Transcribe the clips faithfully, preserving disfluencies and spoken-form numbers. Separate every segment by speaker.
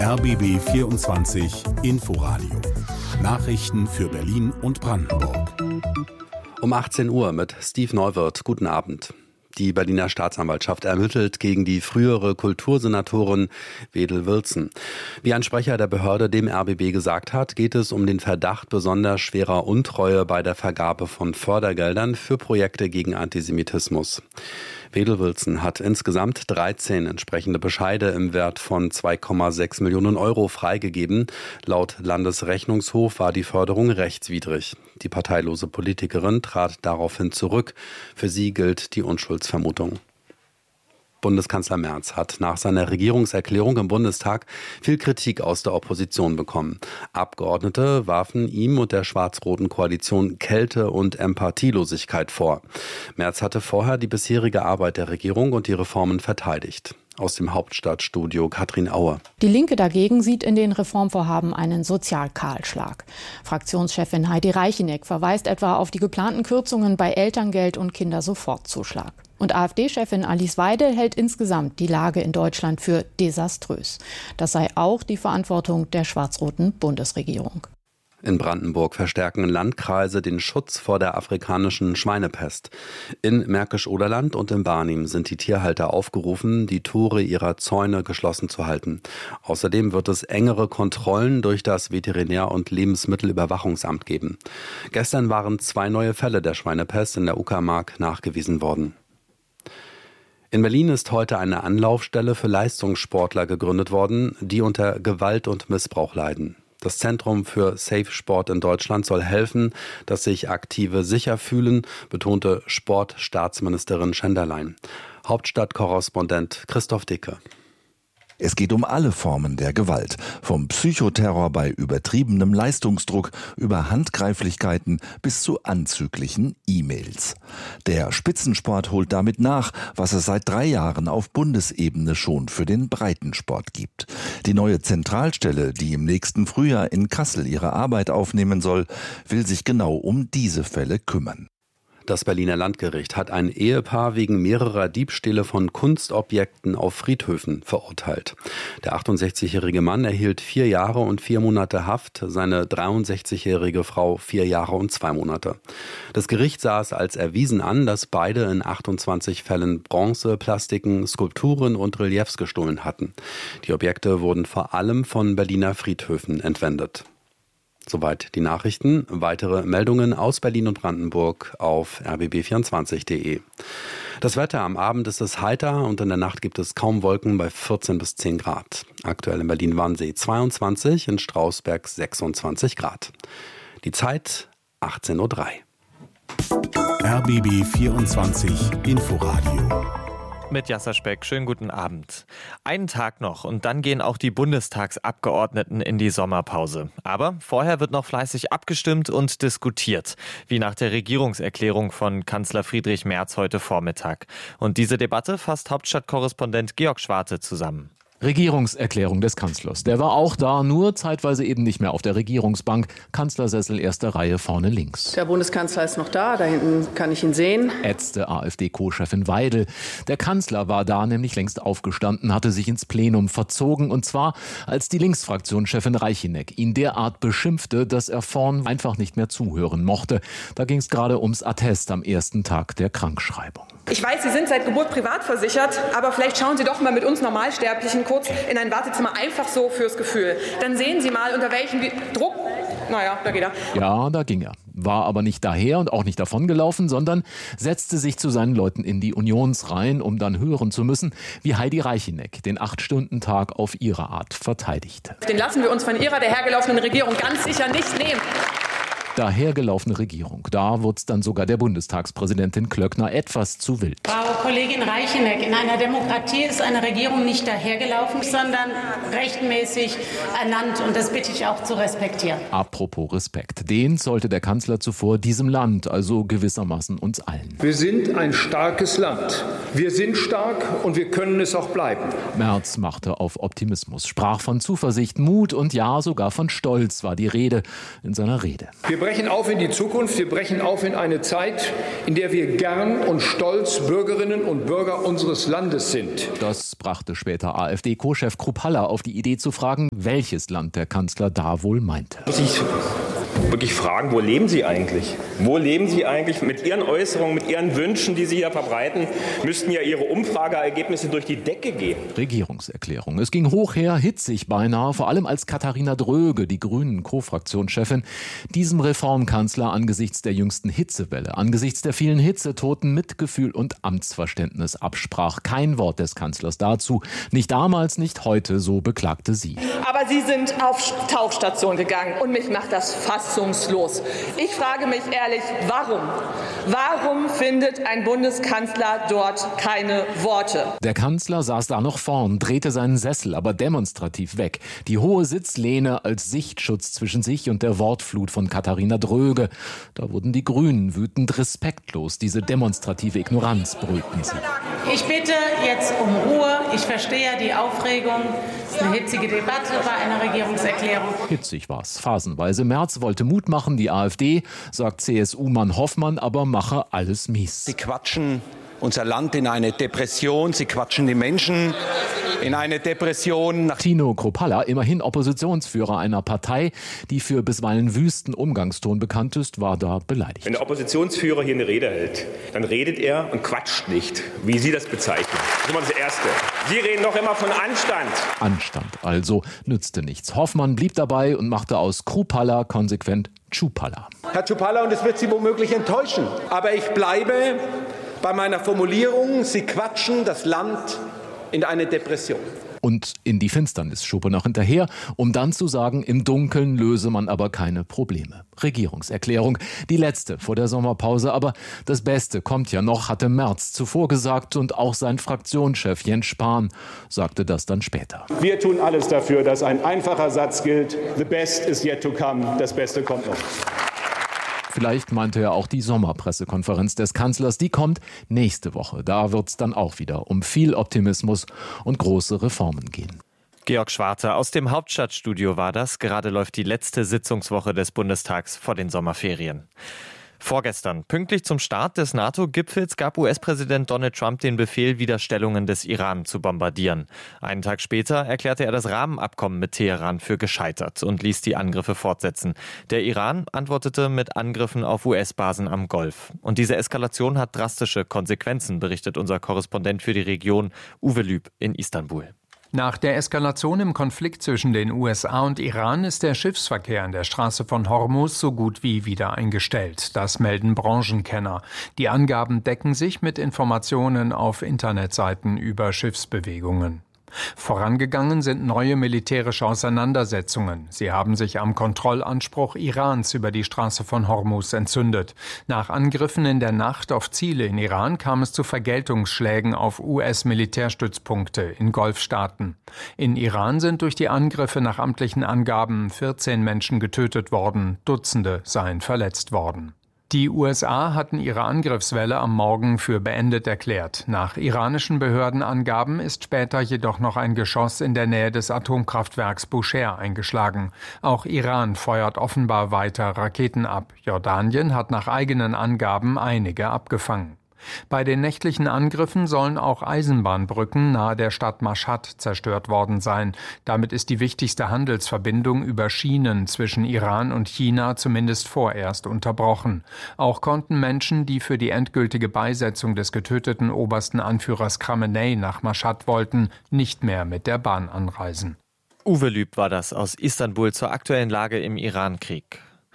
Speaker 1: R B B vierundzwanzig Inforadio. Nachrichten für Berlin und Brandenburg.
Speaker 2: Um achtzehn Uhr mit Steve Neuwirth. Guten Abend. Die Berliner Staatsanwaltschaft ermittelt gegen die frühere Kultursenatorin Wedel Wilson. Wie ein Sprecher der Behörde dem R B B gesagt hat, geht es um den Verdacht besonders schwerer Untreue bei der Vergabe von Fördergeldern für Projekte gegen Antisemitismus. Wedel Wilson hat insgesamt dreizehn entsprechende Bescheide im Wert von zwei Komma sechs Millionen Euro freigegeben. Laut Landesrechnungshof war die Förderung rechtswidrig. Die parteilose Politikerin trat daraufhin zurück. Für sie gilt die Unschuldsvermutung. Bundeskanzler Merz hat nach seiner Regierungserklärung im Bundestag viel Kritik aus der Opposition bekommen. Abgeordnete warfen ihm und der schwarz-roten Koalition Kälte und Empathielosigkeit vor. Merz hatte vorher die bisherige Arbeit der Regierung und die Reformen verteidigt. Aus dem Hauptstadtstudio Katrin Aue.
Speaker 3: Die Linke dagegen sieht in den Reformvorhaben einen Sozialkahlschlag. Fraktionschefin Heidi Reicheneck verweist etwa auf die geplanten Kürzungen bei Elterngeld und Kindersofortzuschlag. Und AfD-Chefin Alice Weidel hält insgesamt die Lage in Deutschland für desaströs. Das sei auch die Verantwortung der schwarz-roten Bundesregierung.
Speaker 2: In Brandenburg verstärken Landkreise den Schutz vor der afrikanischen Schweinepest. In Märkisch-Oderland und in Barnim sind die Tierhalter aufgerufen, die Tore ihrer Zäune geschlossen zu halten. Außerdem wird es engere Kontrollen durch das Veterinär- und Lebensmittelüberwachungsamt geben. Gestern waren zwei neue Fälle der Schweinepest in der Uckermark nachgewiesen worden. In Berlin ist heute eine Anlaufstelle für Leistungssportler gegründet worden, die unter Gewalt und Missbrauch leiden. Das Zentrum für Safe Sport in Deutschland soll helfen, dass sich Aktive sicher fühlen, betonte Sportstaatsministerin Schenderlein. Hauptstadtkorrespondent Christoph Dicke.
Speaker 4: Es geht um alle Formen der Gewalt, vom Psychoterror bei übertriebenem Leistungsdruck über Handgreiflichkeiten bis zu anzüglichen E-Mails. Der Spitzensport holt damit nach, was es seit drei Jahren auf Bundesebene schon für den Breitensport gibt. Die neue Zentralstelle, die im nächsten Frühjahr in Kassel ihre Arbeit aufnehmen soll, will sich genau um diese Fälle kümmern.
Speaker 2: Das Berliner Landgericht hat ein Ehepaar wegen mehrerer Diebstähle von Kunstobjekten auf Friedhöfen verurteilt. Der achtundsechzigjährige Mann erhielt vier Jahre und vier Monate Haft, seine dreiundsechzigjährige Frau vier Jahre und zwei Monate. Das Gericht sah es als erwiesen an, dass beide in achtundzwanzig Fällen Bronze, Plastiken, Skulpturen und Reliefs gestohlen hatten. Die Objekte wurden vor allem von Berliner Friedhöfen entwendet. Soweit die Nachrichten. Weitere Meldungen aus Berlin und Brandenburg auf r b b vierundzwanzig punkt de. Das Wetter: Am Abend ist es heiter und in der Nacht gibt es kaum Wolken bei vierzehn bis zehn Grad. Aktuell in Berlin-Wannsee zweiundzwanzig, in Strausberg sechsundzwanzig Grad. Die Zeit achtzehn Uhr drei.
Speaker 1: R B B vierundzwanzig Inforadio.
Speaker 5: Mit Jasser Speck, schönen guten Abend. Einen Tag noch und dann gehen auch die Bundestagsabgeordneten in die Sommerpause. Aber vorher wird noch fleißig abgestimmt und diskutiert, wie nach der Regierungserklärung von Kanzler Friedrich Merz heute Vormittag. Und diese Debatte fasst Hauptstadtkorrespondent Georg Schwarte zusammen.
Speaker 6: Regierungserklärung des Kanzlers. Der war auch da, nur zeitweise eben nicht mehr auf der Regierungsbank. Kanzlersessel erste Reihe vorne links.
Speaker 7: Der Bundeskanzler ist noch da, da hinten kann ich ihn sehen.
Speaker 6: Ätzte AfD-Co-Chefin Weidel. Der Kanzler war da nämlich längst aufgestanden, hatte sich ins Plenum verzogen. Und zwar, als die Linksfraktionschefin Reicheneck ihn derart beschimpfte, dass er vorn einfach nicht mehr zuhören mochte. Da ging es gerade ums Attest am ersten Tag der Krankschreibung.
Speaker 8: Ich weiß, Sie sind seit Geburt privat versichert, aber vielleicht schauen Sie doch mal mit uns Normalsterblichen kurz in ein Wartezimmer, einfach so fürs Gefühl. Dann sehen Sie mal, unter welchem Druck... Naja, da geht er.
Speaker 6: Ja, da ging er. War aber nicht daher und auch nicht davongelaufen, sondern setzte sich zu seinen Leuten in die Unionsreihen, um dann hören zu müssen, wie Heidi Reicheneck den acht-Stunden-Tag auf ihre Art verteidigte.
Speaker 8: Den lassen wir uns von Ihrer dahergelaufenen Regierung ganz sicher nicht nehmen.
Speaker 6: Dahergelaufene Regierung. Da wurde es dann sogar der Bundestagspräsidentin Klöckner etwas zu wild.
Speaker 9: Frau Kollegin Reicheneck, in einer Demokratie ist eine Regierung nicht dahergelaufen, sondern rechtmäßig ernannt. Und das bitte ich auch zu respektieren.
Speaker 6: Apropos Respekt. Den sollte der Kanzler zuvor diesem Land, also gewissermaßen uns allen.
Speaker 10: Wir sind ein starkes Land. Wir sind stark und wir können es auch bleiben.
Speaker 6: Merz machte auf Optimismus, sprach von Zuversicht, Mut und ja, sogar von Stolz war die Rede in seiner Rede.
Speaker 10: Wir brechen auf in die Zukunft, wir brechen auf in eine Zeit, in der wir gern und stolz Bürgerinnen und Bürger unseres Landes sind.
Speaker 6: Das brachte später AfD-Co-Chef Kruppalla auf die Idee zu fragen, welches Land der Kanzler da wohl meinte.
Speaker 11: Muss ich wirklich fragen, wo leben Sie eigentlich? Wo leben Sie eigentlich? Mit Ihren Äußerungen, mit Ihren Wünschen, die Sie hier verbreiten, müssten ja Ihre Umfrageergebnisse durch die Decke gehen.
Speaker 6: Regierungserklärung. Es ging hoch her, hitzig beinahe, vor allem als Katharina Dröge, die Grünen-Co-Fraktionschefin, diesem Reformkanzler angesichts der jüngsten Hitzewelle, angesichts der vielen Hitzetoten Mitgefühl und Amtsverständnis absprach. Kein Wort des Kanzlers dazu. Nicht damals, nicht heute, so beklagte sie.
Speaker 8: Aber Sie sind auf Tauchstation gegangen und mich macht das fassungslos. Ich frage mich ehrlich, warum? Warum findet ein Bundeskanzler dort keine Worte?
Speaker 6: Der Kanzler saß da noch vorn, drehte seinen Sessel aber demonstrativ weg. Die hohe Sitzlehne als Sichtschutz zwischen sich und der Wortflut von Katharina Dröge. Da wurden die Grünen wütend respektlos. Diese demonstrative Ignoranz brüllten sie.
Speaker 9: Ich bitte jetzt um Ruhe. Ich verstehe ja die Aufregung. Es ist eine hitzige Debatte bei einer Regierungserklärung.
Speaker 6: Hitzig war's, phasenweise. Merz wollte Mut machen, die AfD, sagt C S U-Mann Hoffmann, aber mache alles mies.
Speaker 12: Sie quatschen unser Land in eine Depression, sie quatschen die Menschen in eine Depression.
Speaker 6: Tino Kruppalla, immerhin Oppositionsführer einer Partei, die für bisweilen wüsten Umgangston bekannt ist, war da beleidigt.
Speaker 11: Wenn der Oppositionsführer hier eine Rede hält, dann redet er und quatscht nicht, wie Sie das bezeichnen. Das ist immer das Erste. Sie reden doch immer von Anstand.
Speaker 6: Anstand also nützte nichts. Hoffmann blieb dabei und machte aus Kruppalla konsequent Tschupalla.
Speaker 12: Herr Tschupalla, und es wird Sie womöglich enttäuschen, aber ich bleibe bei meiner Formulierung, Sie quatschen das Land in eine Depression.
Speaker 6: Und in die Finsternis schob er noch hinterher, um dann zu sagen, im Dunkeln löse man aber keine Probleme. Regierungserklärung, die letzte vor der Sommerpause, aber das Beste kommt ja noch, hatte Merz zuvor gesagt und auch sein Fraktionschef Jens Spahn sagte das dann später.
Speaker 13: Wir tun alles dafür, dass ein einfacher Satz gilt, the best is yet to come, das Beste kommt noch.
Speaker 6: Vielleicht meinte er auch die Sommerpressekonferenz des Kanzlers. Die kommt nächste Woche. Da wird es dann auch wieder um viel Optimismus und große Reformen gehen.
Speaker 5: Georg Schwarte aus dem Hauptstadtstudio war das. Gerade läuft die letzte Sitzungswoche des Bundestags vor den Sommerferien. Vorgestern, pünktlich zum Start des NATO-Gipfels, gab U S-Präsident Donald Trump den Befehl, Widerstellungen des Iran zu bombardieren. Einen Tag später erklärte er das Rahmenabkommen mit Teheran für gescheitert und ließ die Angriffe fortsetzen. Der Iran antwortete mit Angriffen auf U S-Basen am Golf. Und diese Eskalation hat drastische Konsequenzen, berichtet unser Korrespondent für die Region Uwe Lüb in Istanbul.
Speaker 14: Nach der Eskalation im Konflikt zwischen den U S A und Iran ist der Schiffsverkehr an der Straße von Hormuz so gut wie wieder eingestellt. Das melden Branchenkenner. Die Angaben decken sich mit Informationen auf Internetseiten über Schiffsbewegungen. Vorangegangen sind neue militärische Auseinandersetzungen. Sie haben sich am Kontrollanspruch Irans über die Straße von Hormuz entzündet. Nach Angriffen in der Nacht auf Ziele in Iran kam es zu Vergeltungsschlägen auf U S-Militärstützpunkte in Golfstaaten. In Iran sind durch die Angriffe nach amtlichen Angaben vierzehn Menschen getötet worden, Dutzende seien verletzt worden. Die U S A hatten ihre Angriffswelle am Morgen für beendet erklärt. Nach iranischen Behördenangaben ist später jedoch noch ein Geschoss in der Nähe des Atomkraftwerks Bushehr eingeschlagen. Auch Iran feuert offenbar weiter Raketen ab. Jordanien hat nach eigenen Angaben einige abgefangen. Bei den nächtlichen Angriffen sollen auch Eisenbahnbrücken nahe der Stadt Mashhad zerstört worden sein. Damit ist die wichtigste Handelsverbindung über Schienen zwischen Iran und China zumindest vorerst unterbrochen. Auch konnten Menschen, die für die endgültige Beisetzung des getöteten obersten Anführers Khamenei nach Mashhad wollten, nicht mehr mit der Bahn anreisen.
Speaker 5: Uwe Lüb war das aus Istanbul zur aktuellen Lage im Irankrieg.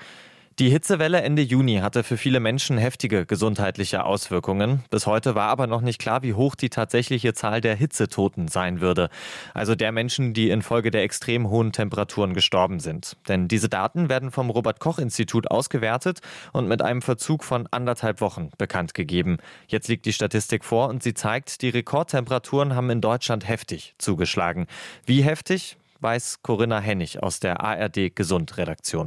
Speaker 5: Die Hitzewelle Ende Juni hatte für viele Menschen heftige gesundheitliche Auswirkungen. Bis heute war aber noch nicht klar, wie hoch die tatsächliche Zahl der Hitzetoten sein würde. Also der Menschen, die infolge der extrem hohen Temperaturen gestorben sind. Denn diese Daten werden vom Robert-Koch-Institut ausgewertet und mit einem Verzug von anderthalb Wochen bekannt gegeben. Jetzt liegt die Statistik vor und sie zeigt, die Rekordtemperaturen haben in Deutschland heftig zugeschlagen. Wie heftig, weiß Corinna Hennig aus der A R D-Gesund-Redaktion.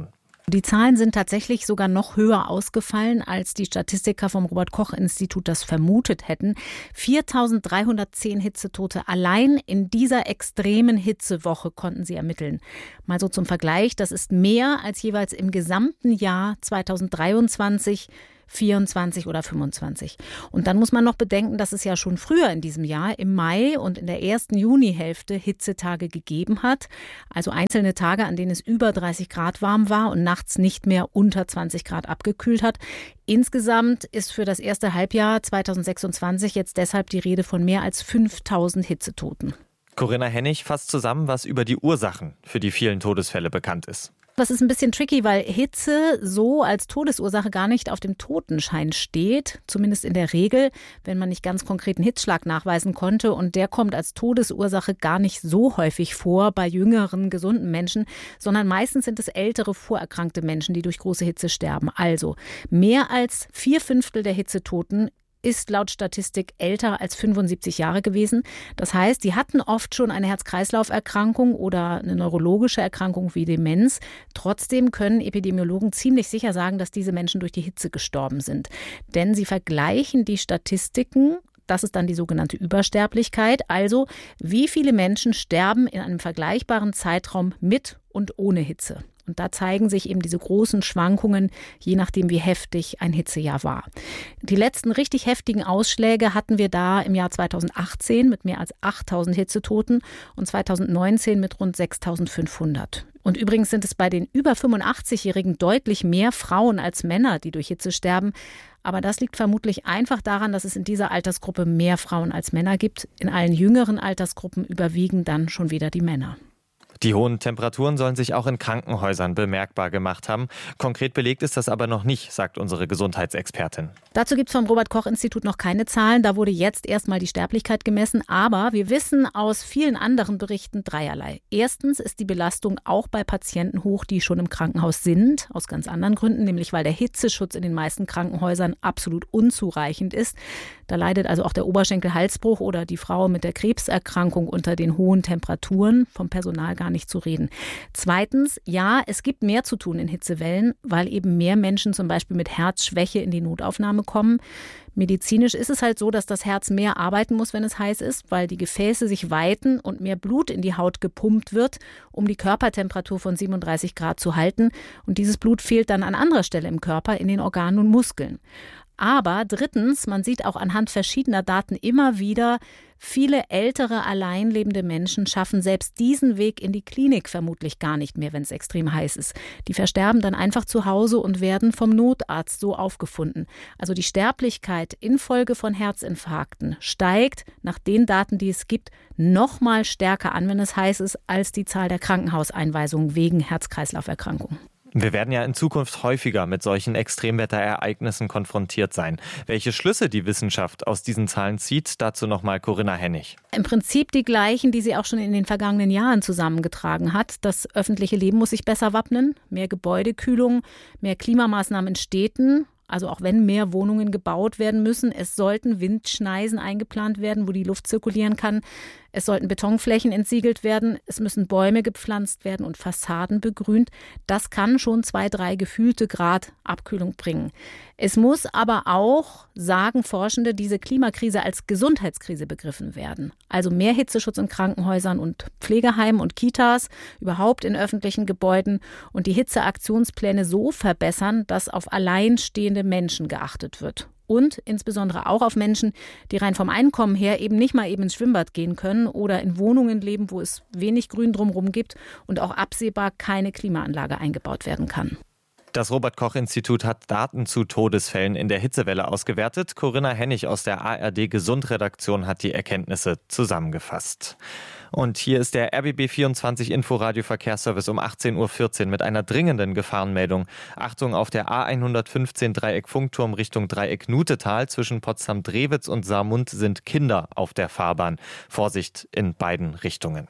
Speaker 15: Die Zahlen sind tatsächlich sogar noch höher ausgefallen, als die Statistiker vom Robert-Koch-Institut das vermutet hätten. viertausenddreihundertzehn Hitzetote allein in dieser extremen Hitzewoche konnten sie ermitteln. Mal so zum Vergleich, das ist mehr als jeweils im gesamten Jahr zweitausenddreiundzwanzig, vierundzwanzig oder fünfundzwanzig. Und dann muss man noch bedenken, dass es ja schon früher in diesem Jahr, im Mai und in der ersten Junihälfte Hitzetage gegeben hat. Also einzelne Tage, an denen es über dreißig Grad warm war und nachts nicht mehr unter zwanzig Grad abgekühlt hat. Insgesamt ist für das erste Halbjahr zweitausendsechsundzwanzig jetzt deshalb die Rede von mehr als fünftausend Hitzetoten.
Speaker 5: Corinna Hennig fasst zusammen, was über die Ursachen für die vielen Todesfälle bekannt ist.
Speaker 15: Das ist ein bisschen tricky, weil Hitze so als Todesursache gar nicht auf dem Totenschein steht, zumindest in der Regel, wenn man nicht ganz konkreten Hitzschlag nachweisen konnte. Und der kommt als Todesursache gar nicht so häufig vor bei jüngeren, gesunden Menschen, sondern meistens sind es ältere, vorerkrankte Menschen, die durch große Hitze sterben. Also mehr als vier Fünftel der Hitzetoten ist laut Statistik älter als fünfundsiebzig Jahre gewesen. Das heißt, die hatten oft schon eine Herz-Kreislauf-Erkrankung oder eine neurologische Erkrankung wie Demenz. Trotzdem können Epidemiologen ziemlich sicher sagen, dass diese Menschen durch die Hitze gestorben sind. Denn sie vergleichen die Statistiken. Das ist dann die sogenannte Übersterblichkeit. Also, wie viele Menschen sterben in einem vergleichbaren Zeitraum mit und ohne Hitze? Und da zeigen sich eben diese großen Schwankungen, je nachdem, wie heftig ein Hitzejahr war. Die letzten richtig heftigen Ausschläge hatten wir da im Jahr zweitausendachtzehn mit mehr als achttausend Hitzetoten und zweitausendneunzehn mit rund sechstausendfünfhundert. Und übrigens sind es bei den über fünfundachtzigjährigen deutlich mehr Frauen als Männer, die durch Hitze sterben. Aber das liegt vermutlich einfach daran, dass es in dieser Altersgruppe mehr Frauen als Männer gibt. In allen jüngeren Altersgruppen überwiegen dann schon wieder die Männer.
Speaker 5: Die hohen Temperaturen sollen sich auch in Krankenhäusern bemerkbar gemacht haben. Konkret belegt ist das aber noch nicht, sagt unsere Gesundheitsexpertin.
Speaker 15: Dazu gibt es vom Robert-Koch-Institut noch keine Zahlen. Da wurde jetzt erstmal die Sterblichkeit gemessen. Aber wir wissen aus vielen anderen Berichten dreierlei. Erstens ist die Belastung auch bei Patienten hoch, die schon im Krankenhaus sind. Aus ganz anderen Gründen, nämlich weil der Hitzeschutz in den meisten Krankenhäusern absolut unzureichend ist. Da leidet also auch der Oberschenkel-Halsbruch oder die Frau mit der Krebserkrankung unter den hohen Temperaturen. Vom Personal gar nicht zu reden. Zweitens, ja, es gibt mehr zu tun in Hitzewellen, weil eben mehr Menschen zum Beispiel mit Herzschwäche in die Notaufnahme kommen. Medizinisch ist es halt so, dass das Herz mehr arbeiten muss, wenn es heiß ist, weil die Gefäße sich weiten und mehr Blut in die Haut gepumpt wird, um die Körpertemperatur von siebenunddreißig Grad zu halten. Und dieses Blut fehlt dann an anderer Stelle im Körper, in den Organen und Muskeln. Aber drittens, man sieht auch anhand verschiedener Daten immer wieder, viele ältere, alleinlebende Menschen schaffen selbst diesen Weg in die Klinik vermutlich gar nicht mehr, wenn es extrem heiß ist. Die versterben dann einfach zu Hause und werden vom Notarzt so aufgefunden. Also die Sterblichkeit infolge von Herzinfarkten steigt nach den Daten, die es gibt, noch mal stärker an, wenn es heiß ist, als die Zahl der Krankenhauseinweisungen wegen Herz-Kreislauf-Erkrankungen.
Speaker 5: Wir werden ja in Zukunft häufiger mit solchen Extremwetterereignissen konfrontiert sein. Welche Schlüsse die Wissenschaft aus diesen Zahlen zieht, dazu nochmal Corinna Hennig.
Speaker 15: Im Prinzip die gleichen, die sie auch schon in den vergangenen Jahren zusammengetragen hat. Das öffentliche Leben muss sich besser wappnen, mehr Gebäudekühlung, mehr Klimamaßnahmen in Städten. Also auch wenn mehr Wohnungen gebaut werden müssen, es sollten Windschneisen eingeplant werden, wo die Luft zirkulieren kann. Es sollten Betonflächen entsiegelt werden, es müssen Bäume gepflanzt werden und Fassaden begrünt. Das kann schon zwei, drei gefühlte Grad Abkühlung bringen. Es muss aber auch, sagen Forschende, diese Klimakrise als Gesundheitskrise begriffen werden. Also mehr Hitzeschutz in Krankenhäusern und Pflegeheimen und Kitas, überhaupt in öffentlichen Gebäuden und die Hitzeaktionspläne so verbessern, dass auf alleinstehende Menschen geachtet wird. Und insbesondere auch auf Menschen, die rein vom Einkommen her eben nicht mal eben ins Schwimmbad gehen können oder in Wohnungen leben, wo es wenig Grün drumherum gibt und auch absehbar keine Klimaanlage eingebaut werden kann.
Speaker 5: Das Robert-Koch-Institut hat Daten zu Todesfällen in der Hitzewelle ausgewertet. Corinna Hennig aus der A R D-Gesundredaktion hat die Erkenntnisse zusammengefasst. Und hier ist der R B B vierundzwanzig Info-Radio-Verkehrsservice um achtzehn Uhr vierzehn mit einer dringenden Gefahrenmeldung. Achtung, auf der A hundertfünfzehn Dreieck-Funkturm Richtung Dreieck-Nutetal zwischen Potsdam-Drewitz und Saarmund sind Kinder auf der Fahrbahn. Vorsicht in beiden Richtungen.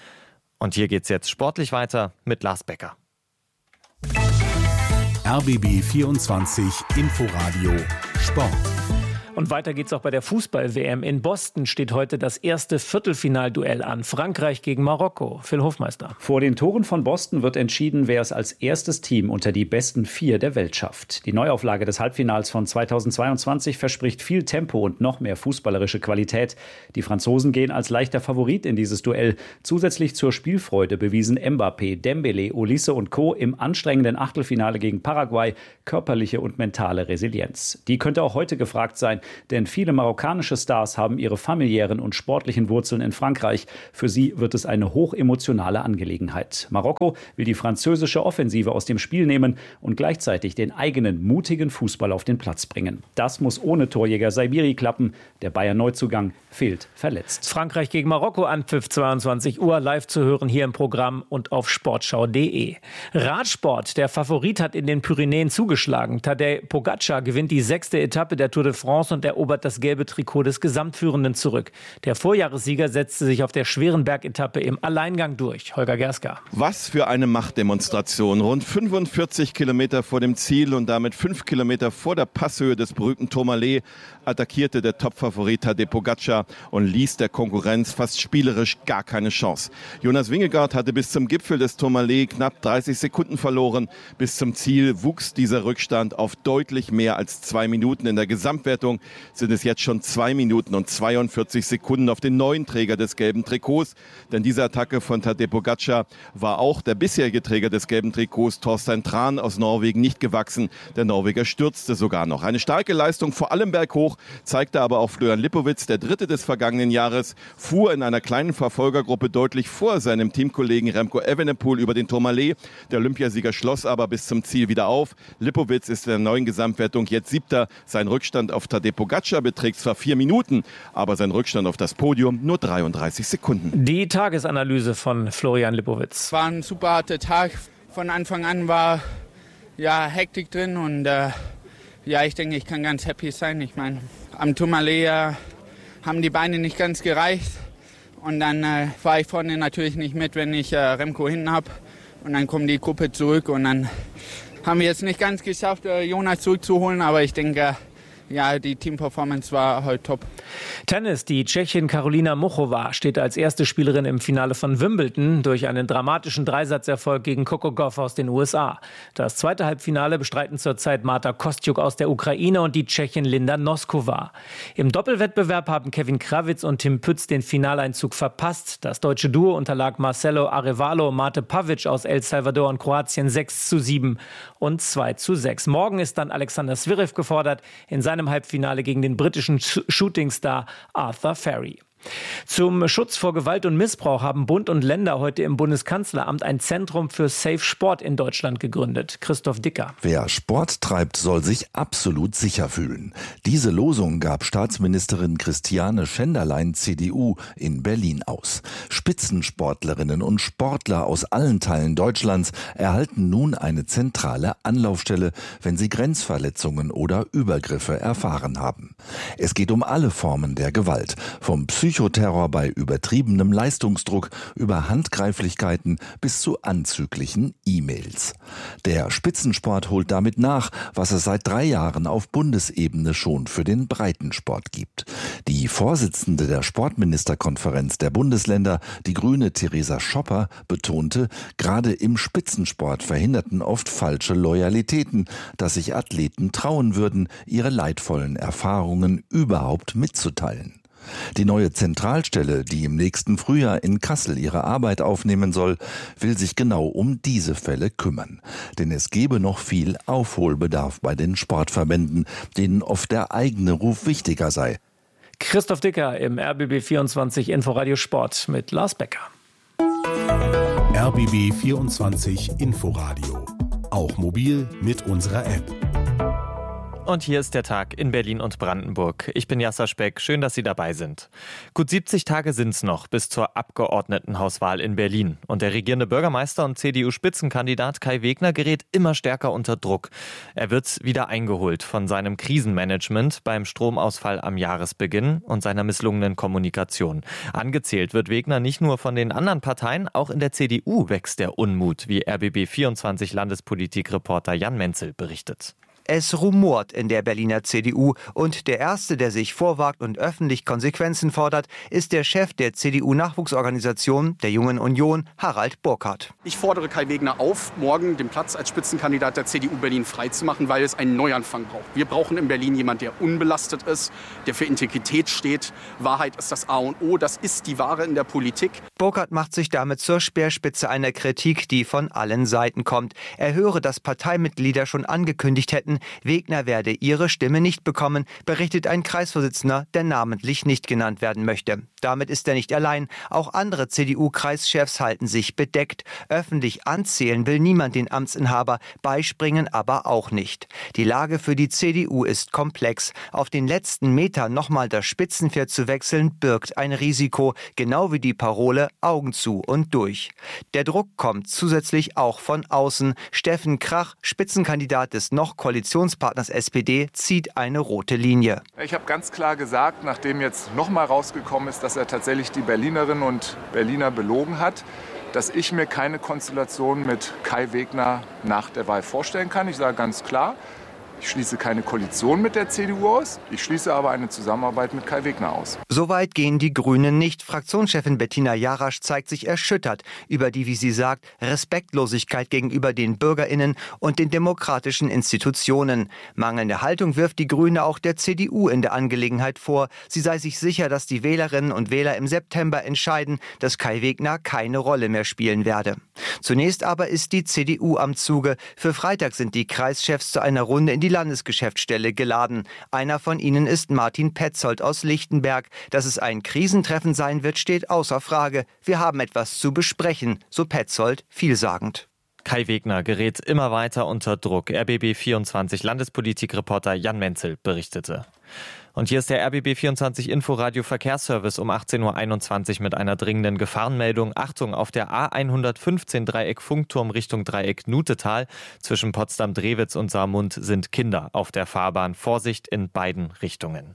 Speaker 5: Und hier geht's jetzt sportlich weiter mit Lars Becker.
Speaker 1: R B B vierundzwanzig Inforadio Sport.
Speaker 16: Und weiter geht's auch bei der Fußball-W M. In Boston steht heute das erste Viertelfinalduell an. Frankreich gegen Marokko. Phil Hofmeister.
Speaker 17: Vor den Toren von Boston wird entschieden, wer es als erstes Team unter die besten vier der Welt schafft. Die Neuauflage des Halbfinals von zweitausendzweiundzwanzig verspricht viel Tempo und noch mehr fußballerische Qualität. Die Franzosen gehen als leichter Favorit in dieses Duell. Zusätzlich zur Spielfreude bewiesen Mbappé, Dembélé, Olise und Co. im anstrengenden Achtelfinale gegen Paraguay körperliche und mentale Resilienz. Die könnte auch heute gefragt sein, denn viele marokkanische Stars haben ihre familiären und sportlichen Wurzeln in Frankreich. Für sie wird es eine hochemotionale Angelegenheit. Marokko will die französische Offensive aus dem Spiel nehmen und gleichzeitig den eigenen mutigen Fußball auf den Platz bringen. Das muss ohne Torjäger Saibiri klappen. Der Bayern-Neuzugang fehlt verletzt.
Speaker 16: Frankreich gegen Marokko, Anpfiff zweiundzwanzig Uhr, live zu hören hier im Programm und auf sportschau punkt de. Radsport, der Favorit hat in den Pyrenäen zugeschlagen. Tadej Pogacar gewinnt die sechste Etappe der Tour de France und erobert das gelbe Trikot des Gesamtführenden zurück. Der Vorjahressieger setzte sich auf der schweren Bergetappe im Alleingang durch. Holger Gerska.
Speaker 18: Was für eine Machtdemonstration. Rund fünfundvierzig Kilometer vor dem Ziel und damit fünf Kilometer vor der Passhöhe des berühmten Tourmalet attackierte der Topfavorit Tadej Pogacar und ließ der Konkurrenz fast spielerisch gar keine Chance. Jonas Vingegaard hatte bis zum Gipfel des Tourmalet knapp dreißig Sekunden verloren. Bis zum Ziel wuchs dieser Rückstand auf deutlich mehr als zwei Minuten. In der Gesamtwertung sind es jetzt schon zwei Minuten und zweiundvierzig Sekunden auf den neuen Träger des gelben Trikots. Denn diese Attacke von Tadej Pogacar war auch der bisherige Träger des gelben Trikots, Torstein Tran aus Norwegen, nicht gewachsen. Der Norweger stürzte sogar noch. Eine starke Leistung, vor allem berghoch, zeigte aber auch Florian Lipowitz, der Dritte des vergangenen Jahres, fuhr in einer kleinen Verfolgergruppe deutlich vor seinem Teamkollegen Remco Evenepoel über den Tourmalet. Der Olympiasieger schloss aber bis zum Ziel wieder auf. Lipowitz ist in der neuen Gesamtwertung jetzt Siebter. Sein Rückstand auf Tadej Pogacar beträgt zwar vier Minuten, aber sein Rückstand auf das Podium nur dreiunddreißig Sekunden.
Speaker 16: Die Tagesanalyse von Florian Lipowitz.
Speaker 19: War ein super harter Tag. Von Anfang an war ja Hektik drin und äh, ja, ich denke, ich kann ganz happy sein. Ich meine, am Tourmalet äh, haben die Beine nicht ganz gereicht und dann äh, war ich vorne natürlich nicht mit, wenn ich äh, Remco hinten habe und dann kommt die Gruppe zurück und dann haben wir jetzt nicht ganz geschafft, äh, Jonas zurückzuholen, aber ich denke, äh, ja, die Teamperformance war heute top.
Speaker 16: Tennis. Die Tschechin Karolina Muchova steht als erste Spielerin im Finale von Wimbledon durch einen dramatischen Dreisatzerfolg gegen Coco Gauff aus den U S A. Das zweite Halbfinale bestreiten zurzeit Marta Kostyuk aus der Ukraine und die Tschechin Linda Noskova. Im Doppelwettbewerb haben Kevin Krawitz und Tim Pütz den Finaleinzug verpasst. Das deutsche Duo unterlag Marcelo Arevalo, Mate Pavic aus El Salvador und Kroatien sechs zu sieben und zwei zu sechs. Morgen ist dann Alexander Zverev gefordert in seinem Halbfinale gegen den britischen Shootingstar Arthur Ferry. Zum Schutz vor Gewalt und Missbrauch haben Bund und Länder heute im Bundeskanzleramt ein Zentrum für Safe Sport in Deutschland gegründet. Christoph Dicker.
Speaker 4: Wer Sport treibt, soll sich absolut sicher fühlen. Diese Losung gab Staatsministerin Christiane Schenderlein, C D U, in Berlin aus. Spitzensportlerinnen und Sportler aus allen Teilen Deutschlands erhalten nun eine zentrale Anlaufstelle, wenn sie Grenzverletzungen oder Übergriffe erfahren haben. Es geht um alle Formen der Gewalt, vom Psych Psychoterror bei übertriebenem Leistungsdruck über Handgreiflichkeiten bis zu anzüglichen E-Mails. Der Spitzensport holt damit nach, was es seit drei Jahren auf Bundesebene schon für den Breitensport gibt. Die Vorsitzende der Sportministerkonferenz der Bundesländer, die Grüne Theresa Schopper, betonte, gerade im Spitzensport verhinderten oft falsche Loyalitäten, dass sich Athleten trauen würden, ihre leidvollen Erfahrungen überhaupt mitzuteilen. Die neue Zentralstelle, die im nächsten Frühjahr in Kassel ihre Arbeit aufnehmen soll, will sich genau um diese Fälle kümmern. Denn es gebe noch viel Aufholbedarf bei den Sportverbänden, denen oft der eigene Ruf wichtiger sei.
Speaker 16: Christoph Dicker im R B B vierundzwanzig Inforadio Sport mit Lars Becker.
Speaker 1: R B B vierundzwanzig Inforadio. Auch mobil mit unserer App.
Speaker 5: Und hier ist der Tag in Berlin und Brandenburg. Ich bin Jasser Speck, schön, dass Sie dabei sind. Gut siebzig Tage sind's noch bis zur Abgeordnetenhauswahl in Berlin. Und der regierende Bürgermeister und C D U-Spitzenkandidat Kai Wegner gerät immer stärker unter Druck. Er wird wieder eingeholt von seinem Krisenmanagement beim Stromausfall am Jahresbeginn und seiner misslungenen Kommunikation. Angezählt wird Wegner nicht nur von den anderen Parteien, auch in der C D U wächst der Unmut, wie R B B vierundzwanzig Landespolitik-Reporter Jan Menzel berichtet.
Speaker 20: Es rumort in der Berliner C D U und der Erste, der sich vorwagt und öffentlich Konsequenzen fordert, ist der Chef der C D U-Nachwuchsorganisation, der Jungen Union, Harald Burkhardt.
Speaker 21: Ich fordere Kai Wegner auf, morgen den Platz als Spitzenkandidat der C D U Berlin freizumachen, weil es einen Neuanfang braucht. Wir brauchen in Berlin jemanden, der unbelastet ist, der für Integrität steht. Wahrheit ist das A und O, das ist die Ware in der Politik.
Speaker 20: Burkhardt macht sich damit zur Speerspitze einer Kritik, die von allen Seiten kommt. Er höre, dass Parteimitglieder schon angekündigt hätten, Wegner werde ihre Stimme nicht bekommen, berichtet ein Kreisvorsitzender, der namentlich nicht genannt werden möchte. Damit ist er nicht allein. Auch andere C D U-Kreischefs halten sich bedeckt. Öffentlich anzählen will niemand den Amtsinhaber, beispringen aber auch nicht. Die Lage für die C D U ist komplex. Auf den letzten Metern nochmal das Spitzenpferd zu wechseln, birgt ein Risiko, genau wie die Parole Augen zu und durch. Der Druck kommt zusätzlich auch von außen. Steffen Krach, Spitzenkandidat des noch Koalitionspartners S P D, zieht eine rote Linie.
Speaker 22: Ich habe ganz klar gesagt, nachdem jetzt nochmal rausgekommen ist, dass er tatsächlich die Berlinerinnen und Berliner belogen hat, dass ich mir keine Konstellation mit Kai Wegner nach der Wahl vorstellen kann. Ich sage ganz klar, ich schließe keine Koalition mit der C D U aus, ich schließe aber eine Zusammenarbeit mit Kai Wegner aus.
Speaker 20: Soweit gehen die Grünen nicht. Fraktionschefin Bettina Jarasch zeigt sich erschüttert über die, wie sie sagt, Respektlosigkeit gegenüber den BürgerInnen und den demokratischen Institutionen. Mangelnde Haltung wirft die Grüne auch der C D U in der Angelegenheit vor. Sie sei sich sicher, dass die Wählerinnen und Wähler im September entscheiden, dass Kai Wegner keine Rolle mehr spielen werde. Zunächst aber ist die C D U am Zuge. Für Freitag sind die Kreischefs zu einer Runde in die Landesgeschäftsstelle geladen. Einer von ihnen ist Martin Petzold aus Lichtenberg. Dass es ein Krisentreffen sein wird, steht außer Frage. Wir haben etwas zu besprechen, so Petzold vielsagend.
Speaker 5: Kai Wegner gerät immer weiter unter Druck. R B B vierundzwanzig Landespolitikreporter Jan Menzel berichtete. Und hier ist der R B B vierundzwanzig Inforadio Verkehrsservice um achtzehn Uhr einundzwanzig mit einer dringenden Gefahrenmeldung. Achtung, auf der A hundertfünfzehn Dreieck Funkturm Richtung Dreieck Nutetal zwischen Potsdam-Drewitz und Saarmund sind Kinder auf der Fahrbahn. Vorsicht in beiden Richtungen.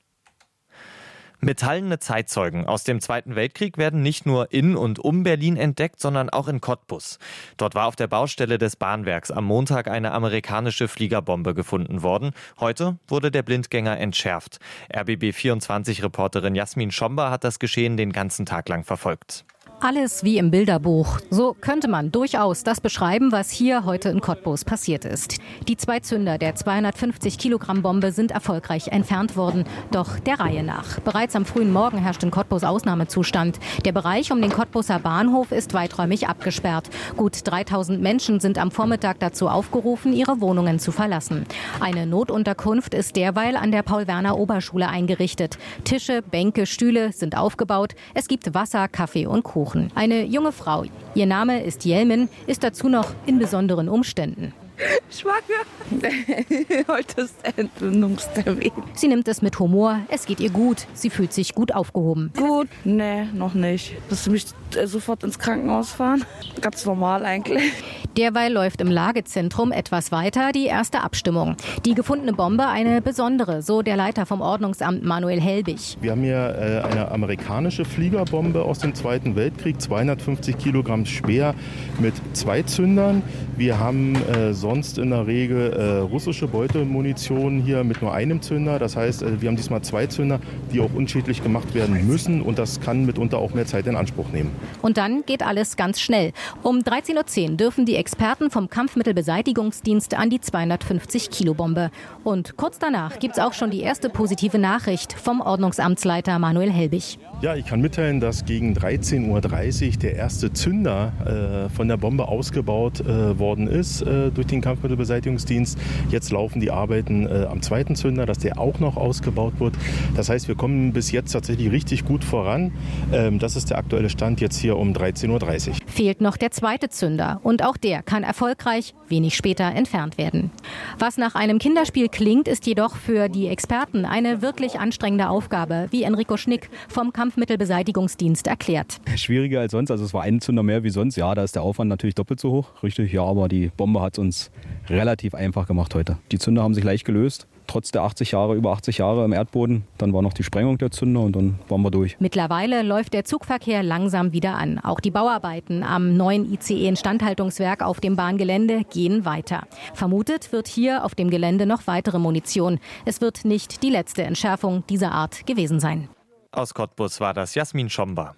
Speaker 5: Metallene Zeitzeugen aus dem Zweiten Weltkrieg werden nicht nur in und um Berlin entdeckt, sondern auch in Cottbus. Dort war auf der Baustelle des Bahnwerks am Montag eine amerikanische Fliegerbombe gefunden worden. Heute wurde der Blindgänger entschärft. R B B vierundzwanzig-Reporterin Jasmin Schomber hat das Geschehen den ganzen Tag lang verfolgt.
Speaker 15: Alles wie im Bilderbuch. So könnte man durchaus das beschreiben, was hier heute in Cottbus passiert ist. Die zwei Zünder der zweihundertfünfzig Kilogramm Bombe sind erfolgreich entfernt worden. Doch der Reihe nach. Bereits am frühen Morgen herrscht in Cottbus Ausnahmezustand. Der Bereich um den Cottbuser Bahnhof ist weiträumig abgesperrt. Gut dreitausend Menschen sind am Vormittag dazu aufgerufen, ihre Wohnungen zu verlassen. Eine Notunterkunft ist derweil an der Paul-Werner-Oberschule eingerichtet. Tische, Bänke, Stühle sind aufgebaut. Es gibt Wasser, Kaffee und Kuchen. Eine junge Frau, ihr Name ist Jelmin, ist dazu noch in besonderen Umständen.
Speaker 23: Schwanger. Heute ist der Entbindungstermin.
Speaker 15: Sie nimmt es mit Humor, es geht ihr gut, sie fühlt sich gut aufgehoben.
Speaker 23: Gut? Nee, noch nicht. Dass sie mich sofort ins Krankenhaus fahren. Ganz normal eigentlich.
Speaker 15: Derweil läuft im Lagezentrum etwas weiter die erste Abstimmung. Die gefundene Bombe eine besondere, so der Leiter vom Ordnungsamt Manuel Helbig.
Speaker 24: Wir haben hier äh, eine amerikanische Fliegerbombe aus dem Zweiten Weltkrieg, zweihundertfünfzig Kilogramm schwer mit zwei Zündern. Wir haben äh, sonst in der Regel äh, russische Beutemunition hier mit nur einem Zünder. Das heißt, äh, wir haben diesmal zwei Zünder, die auch unschädlich gemacht werden müssen. Und das kann mitunter auch mehr Zeit in Anspruch nehmen.
Speaker 15: Und dann geht alles ganz schnell. Um dreizehn Uhr zehn dürfen die Experten vom Kampfmittelbeseitigungsdienst an die zweihundertfünfzig Kilo Bombe. Und kurz danach gibt es auch schon die erste positive Nachricht vom Ordnungsamtsleiter Manuel Helbig.
Speaker 24: Ja, ich kann mitteilen, dass gegen dreizehn Uhr dreißig der erste Zünder äh, von der Bombe ausgebaut äh, worden ist äh, durch den Kampfmittelbeseitigungsdienst. Jetzt laufen die Arbeiten äh, am zweiten Zünder, dass der auch noch ausgebaut wird. Das heißt, wir kommen bis jetzt tatsächlich richtig gut voran. Ähm, das ist der aktuelle Stand jetzt hier um dreizehn Uhr dreißig.
Speaker 15: Fehlt noch der zweite Zünder und auch der kann erfolgreich wenig später entfernt werden. Was nach einem Kinderspiel klingt, ist jedoch für die Experten eine wirklich anstrengende Aufgabe, wie Enrico Schnick vom Kampfmittelbeseitigungsdienst erklärt.
Speaker 25: Schwieriger als sonst, also es war ein Zünder mehr wie sonst. Ja, da ist der Aufwand natürlich doppelt so hoch, richtig. Ja, aber die Bombe hat es uns relativ einfach gemacht heute. Die Zünder haben sich leicht gelöst. trotz der achtzig Jahre, über achtzig Jahre im Erdboden. Dann war noch die Sprengung der Zünder und dann waren wir durch.
Speaker 2: Mittlerweile läuft der Zugverkehr langsam wieder an. Auch die Bauarbeiten am neuen I C E-Instandhaltungswerk auf dem Bahngelände gehen weiter. Vermutet wird hier auf dem Gelände noch weitere Munition. Es wird nicht die letzte Entschärfung dieser Art gewesen sein.
Speaker 5: Aus Cottbus war das Jasmin Schomba.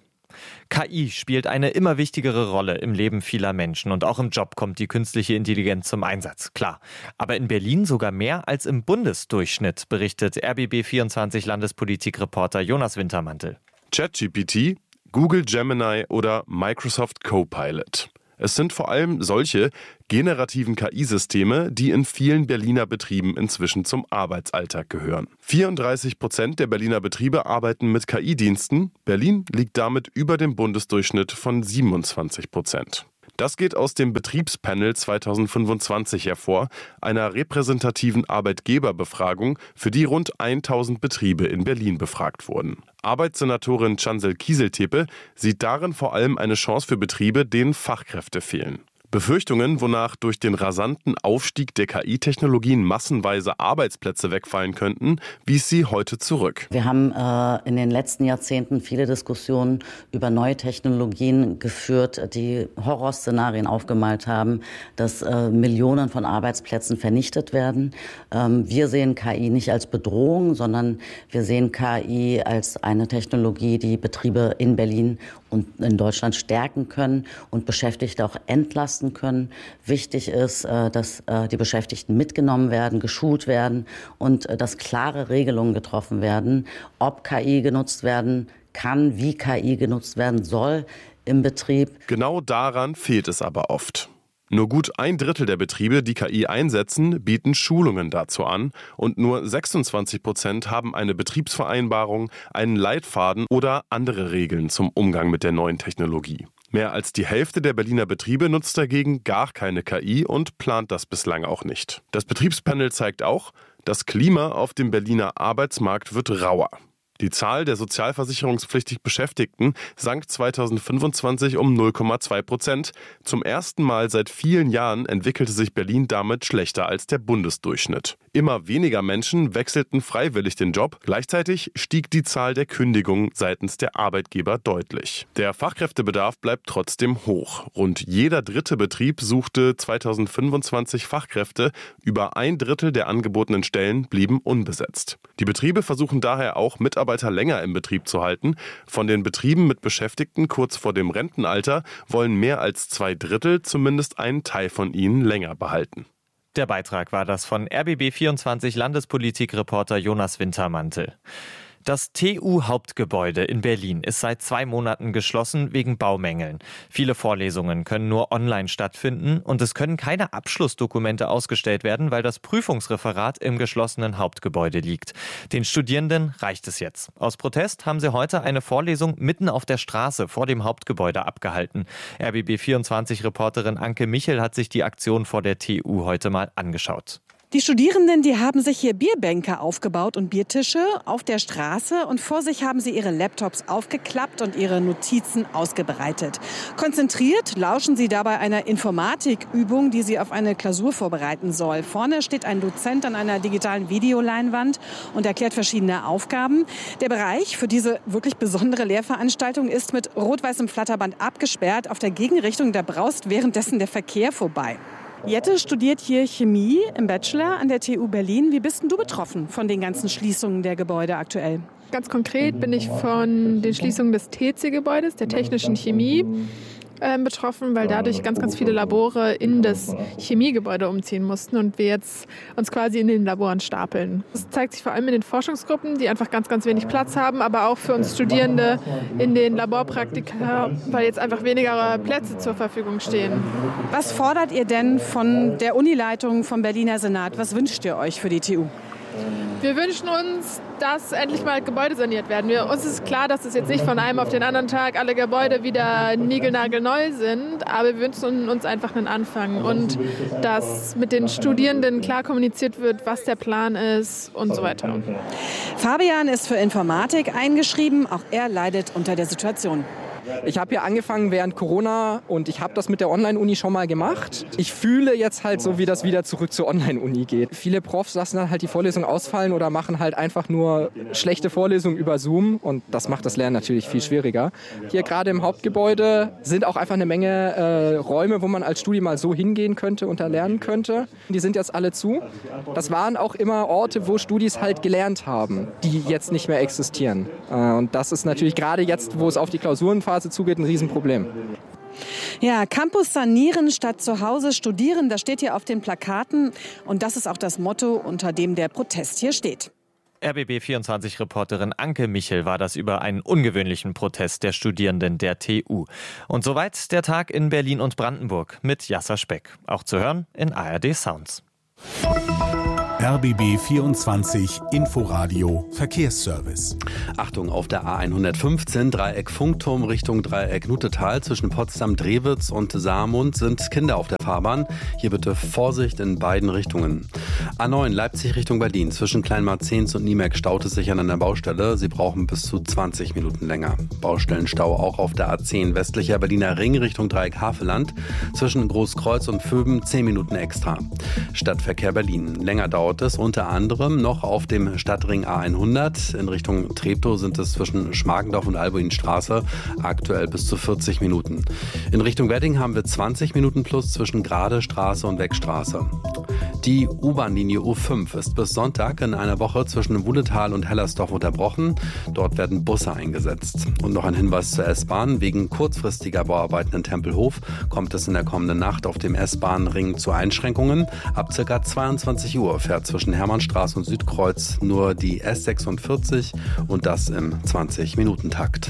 Speaker 5: K I spielt eine immer wichtigere Rolle im Leben vieler Menschen und auch im Job kommt die künstliche Intelligenz zum Einsatz, klar. Aber in Berlin sogar mehr als im Bundesdurchschnitt, berichtet R B B vierundzwanzig Landespolitikreporter Jonas Wintermantel.
Speaker 3: ChatGPT, Google Gemini oder Microsoft Copilot. Es sind vor allem solche generativen K I-Systeme, die in vielen Berliner Betrieben inzwischen zum Arbeitsalltag gehören. vierunddreißig Prozent der Berliner Betriebe arbeiten mit K I-Diensten. Berlin liegt damit über dem Bundesdurchschnitt von siebenundzwanzig Prozent. Das geht aus dem Betriebspanel zweitausendfünfundzwanzig hervor, einer repräsentativen Arbeitgeberbefragung, für die rund tausend Betriebe in Berlin befragt wurden. Arbeitssenatorin Chancel Kieseltepe sieht darin vor allem eine Chance für Betriebe, denen Fachkräfte fehlen. Befürchtungen, wonach durch den rasanten Aufstieg der K I-Technologien massenweise Arbeitsplätze wegfallen könnten, wies sie heute zurück.
Speaker 7: Wir haben äh, in den letzten Jahrzehnten viele Diskussionen über neue Technologien geführt, die Horrorszenarien aufgemalt haben, dass äh, Millionen von Arbeitsplätzen vernichtet werden. Ähm, wir sehen K I nicht als Bedrohung, sondern wir sehen K I als eine Technologie, die Betriebe in Berlin und in Deutschland stärken können und Beschäftigte auch entlasten können. Wichtig ist, dass die Beschäftigten mitgenommen werden, geschult werden und dass klare Regelungen getroffen werden, ob K I genutzt werden kann, wie K I genutzt werden soll im Betrieb.
Speaker 3: Genau daran fehlt es aber oft. Nur gut ein Drittel der Betriebe, die K I einsetzen, bieten Schulungen dazu an und nur sechsundzwanzig Prozent haben eine Betriebsvereinbarung, einen Leitfaden oder andere Regeln zum Umgang mit der neuen Technologie. Mehr als die Hälfte der Berliner Betriebe nutzt dagegen gar keine K I und plant das bislang auch nicht. Das Betriebspanel zeigt auch, das Klima auf dem Berliner Arbeitsmarkt wird rauer. Die Zahl der sozialversicherungspflichtig Beschäftigten sank zweitausendfünfundzwanzig um null Komma zwei Prozent. Zum ersten Mal seit vielen Jahren entwickelte sich Berlin damit schlechter als der Bundesdurchschnitt. Immer weniger Menschen wechselten freiwillig den Job. Gleichzeitig stieg die Zahl der Kündigungen seitens der Arbeitgeber deutlich. Der Fachkräftebedarf bleibt trotzdem hoch. Rund jeder dritte Betrieb suchte zweitausendfünfundzwanzig Fachkräfte. Über ein Drittel der angebotenen Stellen blieben unbesetzt. Die Betriebe versuchen daher auch, Mitarbeiter länger im Betrieb zu halten. Von den Betrieben mit Beschäftigten kurz vor dem Rentenalter wollen mehr als zwei Drittel zumindest einen Teil von ihnen länger behalten.
Speaker 5: Der Beitrag war das von R B B vierundzwanzig Landespolitikreporter Jonas Wintermantel. Das T U-Hauptgebäude in Berlin ist seit zwei Monaten geschlossen wegen Baumängeln. Viele Vorlesungen können nur online stattfinden und es können keine Abschlussdokumente ausgestellt werden, weil das Prüfungsreferat im geschlossenen Hauptgebäude liegt. Den Studierenden reicht es jetzt. Aus Protest haben sie heute eine Vorlesung mitten auf der Straße vor dem Hauptgebäude abgehalten. R B B vierundzwanzig-Reporterin Anke Michel hat sich die Aktion vor der T U heute mal angeschaut.
Speaker 8: Die Studierenden, die haben sich hier Bierbänke aufgebaut und Biertische auf der Straße und vor sich haben sie ihre Laptops aufgeklappt und ihre Notizen ausgebreitet. Konzentriert lauschen sie dabei einer Informatikübung, die sie auf eine Klausur vorbereiten soll. Vorne steht ein Dozent an einer digitalen Videoleinwand und erklärt verschiedene Aufgaben. Der Bereich für diese wirklich besondere Lehrveranstaltung ist mit rot-weißem Flatterband abgesperrt. Auf der Gegenrichtung, da braust währenddessen der Verkehr vorbei. Jette studiert hier Chemie im Bachelor an der T U Berlin. Wie bist denn du betroffen von den ganzen Schließungen der Gebäude aktuell?
Speaker 10: Ganz konkret bin ich von den Schließungen des T C-Gebäudes, der technischen Chemie, äh, betroffen, weil dadurch ganz, ganz viele Labore in das Chemiegebäude umziehen mussten und wir jetzt uns quasi in den Laboren stapeln. Das zeigt sich vor allem in den Forschungsgruppen, die einfach ganz, ganz wenig Platz haben, aber auch für uns Studierende in den Laborpraktika, weil jetzt einfach weniger Plätze zur Verfügung stehen.
Speaker 8: Was fordert ihr denn von der Unileitung vom Berliner Senat? Was wünscht ihr euch für die T U?
Speaker 10: Wir wünschen uns, dass endlich mal Gebäude saniert werden. Wir, uns ist klar, dass es jetzt nicht von einem auf den anderen Tag alle Gebäude wieder niegelnagelneu sind, aber wir wünschen uns einfach einen Anfang und dass mit den Studierenden klar kommuniziert wird, was der Plan ist und so weiter.
Speaker 8: Fabian ist für Informatik eingeschrieben, auch er leidet unter der Situation.
Speaker 6: Ich habe hier angefangen während Corona und ich habe das mit der Online-Uni schon mal gemacht. Ich fühle jetzt halt so, wie das wieder zurück zur Online-Uni geht. Viele Profs lassen dann halt die Vorlesung ausfallen oder machen halt einfach nur schlechte Vorlesungen über Zoom und das macht das Lernen natürlich viel schwieriger. Hier gerade im Hauptgebäude sind auch einfach eine Menge äh, Räume, wo man als Studi mal so hingehen könnte und da lernen könnte. Die sind jetzt alle zu. Das waren auch immer Orte, wo Studis halt gelernt haben, die jetzt nicht mehr existieren. Äh, und das ist natürlich gerade jetzt, wo es auf die Klausurenphase zugeht, ein Riesenproblem.
Speaker 8: Ja, Campus sanieren statt zu Hause studieren, das steht hier auf den Plakaten. Und das ist auch das Motto, unter dem der Protest hier steht.
Speaker 5: R B B vierundzwanzig-Reporterin Anke Michel war das über einen ungewöhnlichen Protest der Studierenden der T U. Und soweit der Tag in Berlin und Brandenburg mit Jasser Speck. Auch zu hören in A R D Sounds.
Speaker 1: R B B vierundzwanzig Inforadio Verkehrsservice.
Speaker 9: Achtung, auf der A hundertfünfzehn Dreieck Funkturm Richtung Dreieck Nutetal zwischen Potsdam, Drewitz und Saarmund sind Kinder auf der Fahrbahn. Hier bitte Vorsicht in beiden Richtungen. A neun Leipzig Richtung Berlin zwischen Kleinmarzens und Niemek staut es sich an einer Baustelle. Sie brauchen bis zu zwanzig Minuten länger. Baustellenstau auch auf der A zehn westlicher Berliner Ring Richtung Dreieck Havelland zwischen Großkreuz und Vöben zehn Minuten extra. Stadtverkehr Berlin. Länger dauert es unter anderem noch auf dem Stadtring A hundert. In Richtung Treptow sind es zwischen Schmargendorf und Albuinstraße aktuell bis zu vierzig Minuten. In Richtung Wedding haben wir zwanzig Minuten plus zwischen Gradestraße und Weckstraße. Die U-Bahn-Linie U fünf ist bis Sonntag in einer Woche zwischen Wuhletal und Hellersdorf unterbrochen. Dort werden Busse eingesetzt. Und noch ein Hinweis zur S-Bahn. Wegen kurzfristiger Bauarbeiten in Tempelhof kommt es in der kommenden Nacht auf dem S-Bahn-Ring zu Einschränkungen. Ab ca. zweiundzwanzig Uhr fährt zwischen Hermannstraße und Südkreuz nur die S sechsundvierzig und das im zwanzig-Minuten-Takt.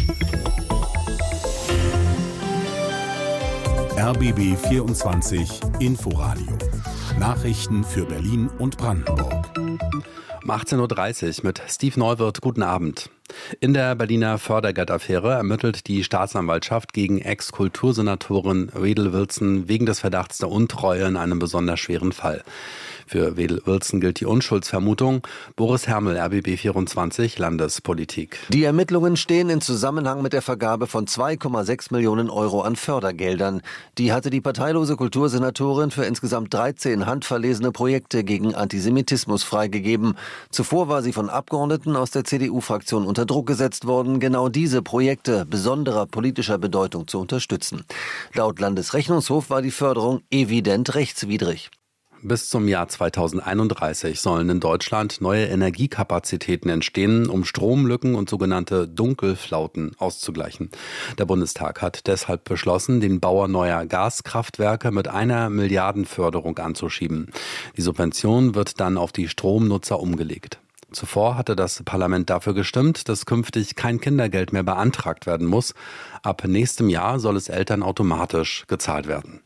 Speaker 1: R B B vierundzwanzig Inforadio. Nachrichten für Berlin und Brandenburg.
Speaker 9: Um achtzehn Uhr dreißig mit Steve Neuwirth. Guten Abend. In der Berliner Fördergeldaffäre ermittelt die Staatsanwaltschaft gegen Ex-Kultursenatorin Wedel Wilson wegen des Verdachts der Untreue in einem besonders schweren Fall. Für Wedel Wilson gilt die Unschuldsvermutung. Boris Hermel, R B B vierundzwanzig, Landespolitik.
Speaker 11: Die Ermittlungen stehen in Zusammenhang mit der Vergabe von zwei Komma sechs Millionen Euro an Fördergeldern. Die hatte die parteilose Kultursenatorin für insgesamt dreizehn handverlesene Projekte gegen Antisemitismus freigegeben. Zuvor war sie von Abgeordneten aus der C D U-Fraktion unter Druck gesetzt worden, genau diese Projekte besonderer politischer Bedeutung zu unterstützen. Laut Landesrechnungshof war die Förderung evident rechtswidrig.
Speaker 9: Bis zum Jahr zweitausendeinunddreißig sollen in Deutschland neue Energiekapazitäten entstehen, um Stromlücken und sogenannte Dunkelflauten auszugleichen. Der Bundestag hat deshalb beschlossen, den Bau neuer Gaskraftwerke mit einer Milliardenförderung anzuschieben. Die Subvention wird dann auf die Stromnutzer umgelegt. Zuvor hatte das Parlament dafür gestimmt, dass künftig kein Kindergeld mehr beantragt werden muss. Ab nächstem Jahr soll es Eltern automatisch gezahlt werden.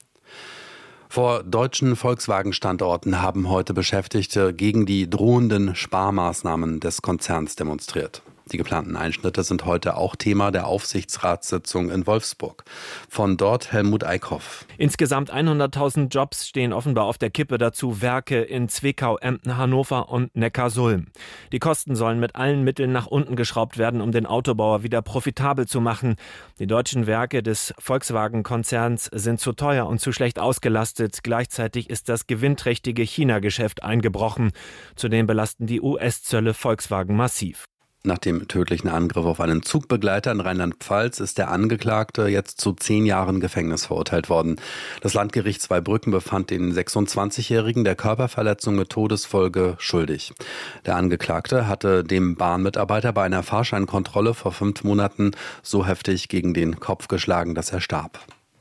Speaker 9: Vor deutschen Volkswagen-Standorten haben heute Beschäftigte gegen die drohenden Sparmaßnahmen des Konzerns demonstriert. Die geplanten Einschnitte sind heute auch Thema der Aufsichtsratssitzung in Wolfsburg. Von dort Helmut Eickhoff.
Speaker 12: Insgesamt hunderttausend Jobs stehen offenbar auf der Kippe, dazu Werke in Zwickau, Emden, Hannover und Neckarsulm. Die Kosten sollen mit allen Mitteln nach unten geschraubt werden, um den Autobauer wieder profitabel zu machen. Die deutschen Werke des Volkswagen-Konzerns sind zu teuer und zu schlecht ausgelastet. Gleichzeitig ist das gewinnträchtige China-Geschäft eingebrochen. Zudem belasten die U S-Zölle Volkswagen massiv.
Speaker 9: Nach dem tödlichen Angriff auf einen Zugbegleiter in Rheinland-Pfalz ist der Angeklagte jetzt zu zehn Jahren Gefängnis verurteilt worden. Das Landgericht Zweibrücken befand den sechsundzwanzigjährigen der Körperverletzung mit Todesfolge schuldig. Der Angeklagte hatte dem Bahnmitarbeiter bei einer Fahrscheinkontrolle vor fünf Monaten so heftig gegen den Kopf geschlagen, dass er starb.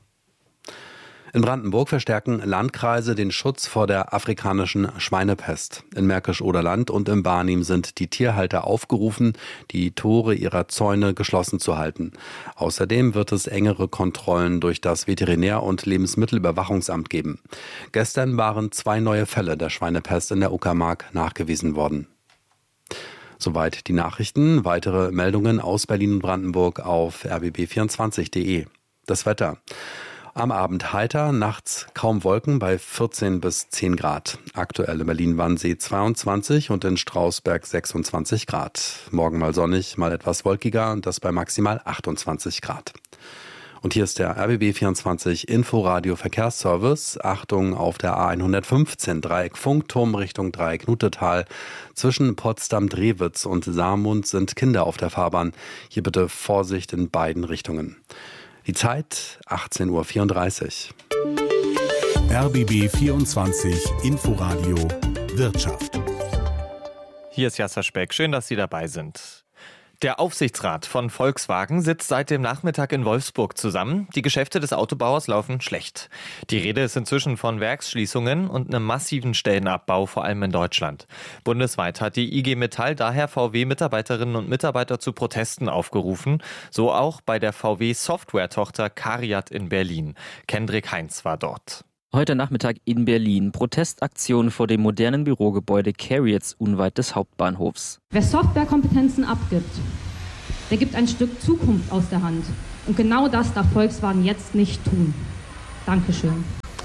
Speaker 9: In Brandenburg verstärken Landkreise den Schutz vor der afrikanischen Schweinepest. In Märkisch-Oderland und im Barnim sind die Tierhalter aufgerufen, die Tore ihrer Zäune geschlossen zu halten. Außerdem wird es engere Kontrollen durch das Veterinär- und Lebensmittelüberwachungsamt geben. Gestern waren zwei neue Fälle der Schweinepest in der Uckermark nachgewiesen worden. Soweit die Nachrichten. Weitere Meldungen aus Berlin und Brandenburg auf r b b vierundzwanzig punkt de. Das Wetter. Am Abend heiter, nachts kaum Wolken bei vierzehn bis zehn Grad. Aktuell in Berlin-Wannsee zweiundzwanzig und in Strausberg sechsundzwanzig Grad. Morgen mal sonnig, mal etwas wolkiger und das bei maximal achtundzwanzig Grad. Und hier ist der R B B vierundzwanzig Inforadio Verkehrsservice. Achtung auf der A hundertfünfzehn Dreieck Funkturm Richtung Dreieck Nutetal. Zwischen Potsdam-Drewitz und Saarmund sind Kinder auf der Fahrbahn. Hier bitte Vorsicht in beiden Richtungen. Die Zeit achtzehn Uhr vierunddreißig.
Speaker 1: R B B vierundzwanzig Inforadio Wirtschaft.
Speaker 5: Hier ist Jasser Speck. Schön, dass Sie dabei sind. Der Aufsichtsrat von Volkswagen sitzt seit dem Nachmittag in Wolfsburg zusammen. Die Geschäfte des Autobauers laufen schlecht. Die Rede ist inzwischen von Werksschließungen und einem massiven Stellenabbau, vor allem in Deutschland. Bundesweit hat die I G Metall daher V W-Mitarbeiterinnen und Mitarbeiter zu Protesten aufgerufen. So auch bei der V W-Software-Tochter CARIAD in Berlin. Kendrick Heinz war dort.
Speaker 13: Heute Nachmittag in Berlin. Protestaktion vor dem modernen Bürogebäude CARIAD unweit des Hauptbahnhofs.
Speaker 14: Wer Softwarekompetenzen abgibt, der gibt ein Stück Zukunft aus der Hand. Und genau das darf Volkswagen jetzt nicht tun. Dankeschön.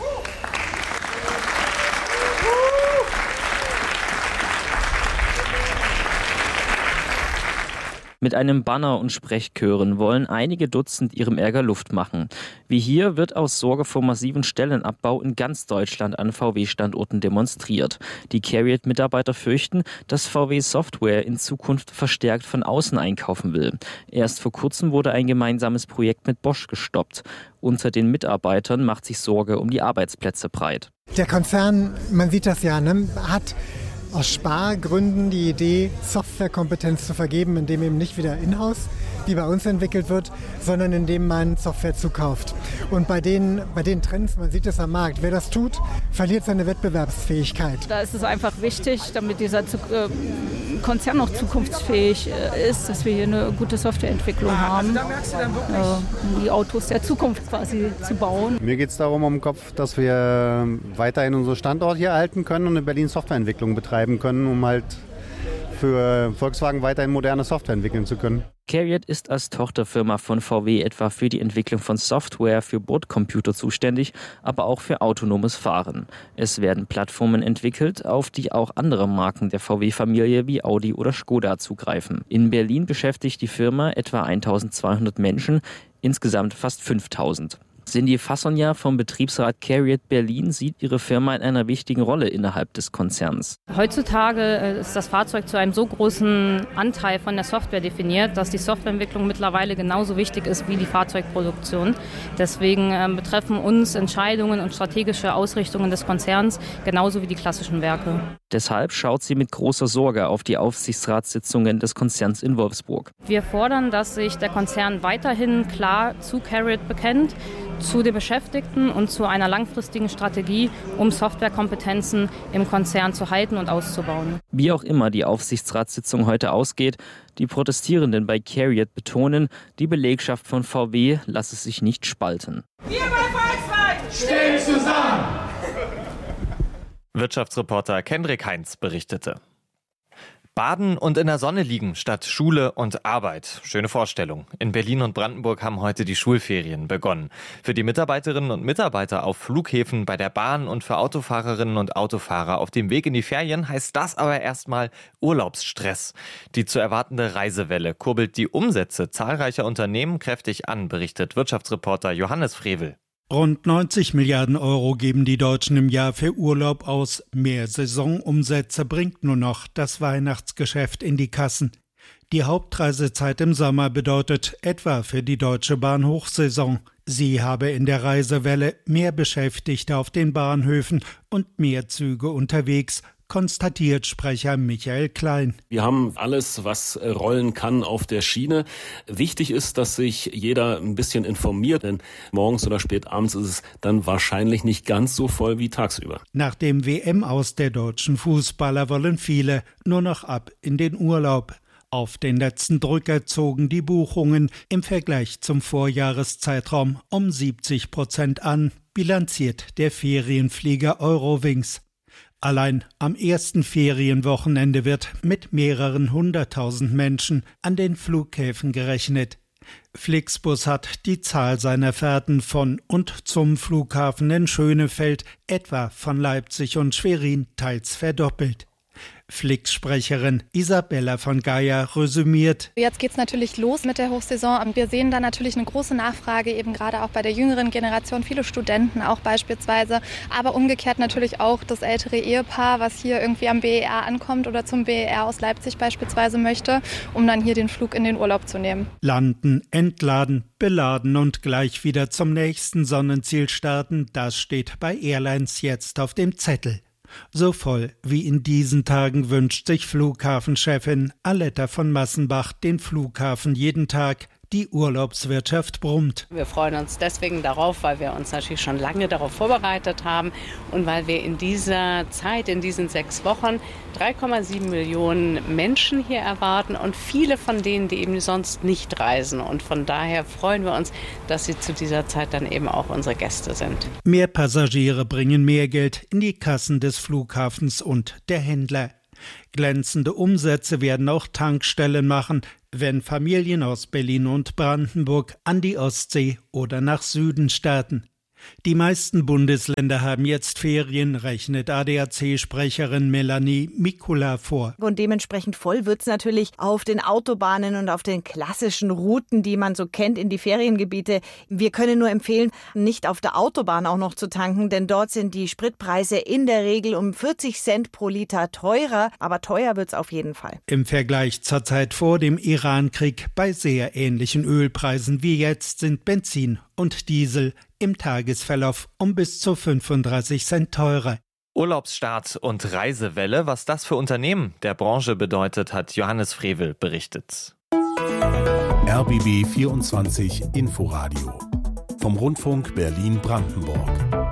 Speaker 13: Mit einem Banner und Sprechchören wollen einige Dutzend ihrem Ärger Luft machen. Wie hier wird aus Sorge vor massiven Stellenabbau in ganz Deutschland an V W-Standorten demonstriert. Die CARIAD-Mitarbeiter fürchten, dass V W Software in Zukunft verstärkt von außen einkaufen will. Erst vor kurzem wurde ein gemeinsames Projekt mit Bosch gestoppt. Unter den Mitarbeitern macht sich Sorge um die Arbeitsplätze breit.
Speaker 17: Der Konzern, man sieht das ja, ne, hat aus Spargründen die Idee, Softwarekompetenz zu vergeben, indem eben nicht wieder in-house, wie bei uns entwickelt wird, sondern indem man Software zukauft. Und bei den, bei den Trends, man sieht es am Markt, wer das tut, verliert seine Wettbewerbsfähigkeit.
Speaker 18: Da ist es einfach wichtig, damit dieser Konzern noch zukunftsfähig ist, dass wir hier eine gute Softwareentwicklung haben, um die Autos der Zukunft quasi zu bauen.
Speaker 19: Mir geht es darum, um den Kopf, dass wir weiterhin unseren Standort hier erhalten können und in Berlin Softwareentwicklung betreiben können, um halt für Volkswagen weiterhin moderne Software entwickeln zu können.
Speaker 13: CARIAD ist als Tochterfirma von V W etwa für die Entwicklung von Software für Bordcomputer zuständig, aber auch für autonomes Fahren. Es werden Plattformen entwickelt, auf die auch andere Marken der V W-Familie wie Audi oder Skoda zugreifen. In Berlin beschäftigt die Firma etwa eintausendzweihundert Menschen, insgesamt fast fünftausend. Cindy Fassonja vom Betriebsrat CARIAD Berlin sieht ihre Firma in einer wichtigen Rolle innerhalb des Konzerns.
Speaker 14: Heutzutage ist das Fahrzeug zu einem so großen Anteil von der Software definiert, dass die Softwareentwicklung mittlerweile genauso wichtig ist wie die Fahrzeugproduktion. Deswegen äh, betreffen uns Entscheidungen und strategische Ausrichtungen des Konzerns genauso wie die klassischen Werke.
Speaker 13: Deshalb schaut sie mit großer Sorge auf die Aufsichtsratssitzungen des Konzerns in Wolfsburg.
Speaker 14: Wir fordern, dass sich der Konzern weiterhin klar zu CARIAD bekennt, zu den Beschäftigten und zu einer langfristigen Strategie, um Softwarekompetenzen im Konzern zu halten und auszubauen.
Speaker 13: Wie auch immer die Aufsichtsratssitzung heute ausgeht, die Protestierenden bei CARIAD betonen, die Belegschaft von V W lasse sich nicht spalten.
Speaker 26: Wir bei Volkswagen
Speaker 5: stehen zusammen! Wirtschaftsreporter Kendrick Heinz berichtete. Baden und in der Sonne liegen statt Schule und Arbeit. Schöne Vorstellung. In Berlin und Brandenburg haben heute die Schulferien begonnen. Für die Mitarbeiterinnen und Mitarbeiter auf Flughäfen, bei der Bahn und für Autofahrerinnen und Autofahrer auf dem Weg in die Ferien heißt das aber erstmal Urlaubsstress. Die zu erwartende Reisewelle kurbelt die Umsätze zahlreicher Unternehmen kräftig an, berichtet Wirtschaftsreporter Johannes Frevel.
Speaker 27: Rund neunzig Milliarden Euro geben die Deutschen im Jahr für Urlaub aus. Mehr Saisonumsätze bringt nur noch das Weihnachtsgeschäft in die Kassen. Die Hauptreisezeit im Sommer bedeutet etwa für die Deutsche Bahn Hochsaison. Sie habe in der Reisewelle mehr Beschäftigte auf den Bahnhöfen und mehr Züge unterwegs, konstatiert Sprecher Michael Klein.
Speaker 28: Wir haben alles, was rollen kann, auf der Schiene. Wichtig ist, dass sich jeder ein bisschen informiert, denn morgens oder spät abends ist es dann wahrscheinlich nicht ganz so voll wie tagsüber.
Speaker 27: Nach dem W M-Aus der deutschen Fußballer wollen viele nur noch ab in den Urlaub. Auf den letzten Drücker zogen die Buchungen im Vergleich zum Vorjahreszeitraum um siebzig Prozent an, bilanziert der Ferienflieger Eurowings. Allein am ersten Ferienwochenende wird mit mehreren hunderttausend Menschen an den Flughäfen gerechnet. Flixbus hat die Zahl seiner Fahrten von und zum Flughafen in Schönefeld, etwa von Leipzig und Schwerin, teils verdoppelt. Flix-Sprecherin Isabella von Geier resümiert.
Speaker 4: Jetzt geht es natürlich los mit der Hochsaison. Wir sehen da natürlich eine große Nachfrage, eben gerade auch bei der jüngeren Generation, viele Studenten auch beispielsweise, aber umgekehrt natürlich auch das ältere Ehepaar, was hier irgendwie am B E R ankommt oder zum B E R aus Leipzig beispielsweise möchte, um dann hier den Flug in den Urlaub zu nehmen.
Speaker 27: Landen, entladen, beladen und gleich wieder zum nächsten Sonnenziel starten, das steht bei Airlines jetzt auf dem Zettel. So voll wie in diesen Tagen wünscht sich Flughafenchefin Aletta von Massenbach den Flughafen jeden Tag. Die Urlaubswirtschaft brummt.
Speaker 15: Wir freuen uns deswegen darauf, weil wir uns natürlich schon lange darauf vorbereitet haben und weil wir in dieser Zeit, in diesen sechs Wochen, drei Komma sieben Millionen Menschen hier erwarten und viele von denen, die eben sonst nicht reisen. Und von daher freuen wir uns, dass sie zu dieser Zeit dann eben auch unsere Gäste sind.
Speaker 27: Mehr Passagiere bringen mehr Geld in die Kassen des Flughafens und der Händler. Glänzende Umsätze werden auch Tankstellen machen, wenn Familien aus Berlin und Brandenburg an die Ostsee oder nach Süden starten. Die meisten Bundesländer haben jetzt Ferien, rechnet A D A C-Sprecherin Melanie Mikula vor.
Speaker 16: Und dementsprechend voll wird es natürlich auf den Autobahnen und auf den klassischen Routen, die man so kennt in die Feriengebiete. Wir können nur empfehlen, nicht auf der Autobahn auch noch zu tanken, denn dort sind die Spritpreise in der Regel um vierzig Cent pro Liter teurer. Aber teuer wird es auf jeden Fall.
Speaker 27: Im Vergleich zur Zeit vor dem Irankrieg bei sehr ähnlichen Ölpreisen wie jetzt sind Benzin und Diesel im Tagesverlauf um bis zu fünfunddreißig Cent teurer.
Speaker 5: Urlaubsstart und Reisewelle, was das für Unternehmen der Branche bedeutet, hat Johannes Frevel berichtet.
Speaker 1: R B B vierundzwanzig Inforadio vom Rundfunk Berlin-Brandenburg.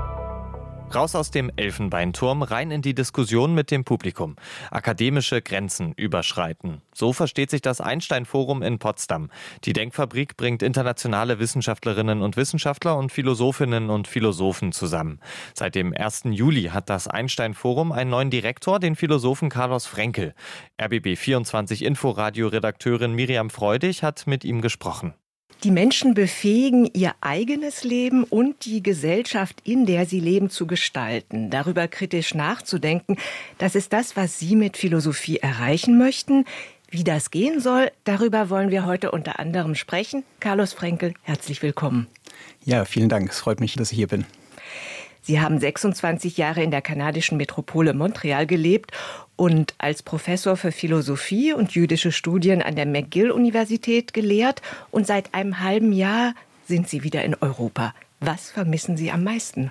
Speaker 5: Raus aus dem Elfenbeinturm, rein in die Diskussion mit dem Publikum. Akademische Grenzen überschreiten. So versteht sich das Einstein-Forum in Potsdam. Die Denkfabrik bringt internationale Wissenschaftlerinnen und Wissenschaftler und Philosophinnen und Philosophen zusammen. Seit dem ersten Juli hat das Einstein-Forum einen neuen Direktor, den Philosophen Carlos Frenkel. R B B vierundzwanzig Inforadio-Redakteurin Miriam Freudig hat mit ihm gesprochen.
Speaker 20: Die Menschen befähigen, ihr eigenes Leben und die Gesellschaft, in der sie leben, zu gestalten. Darüber kritisch nachzudenken, das ist das, was Sie mit Philosophie erreichen möchten. Wie das gehen soll, darüber wollen wir heute unter anderem sprechen. Carlos Frenkel, herzlich willkommen.
Speaker 21: Ja, vielen Dank. Es freut mich, dass ich hier bin.
Speaker 20: Sie haben sechsundzwanzig Jahre in der kanadischen Metropole Montreal gelebt und als Professor für Philosophie und jüdische Studien an der McGill-Universität gelehrt. Und seit einem halben Jahr sind Sie wieder in Europa. Was vermissen Sie am meisten?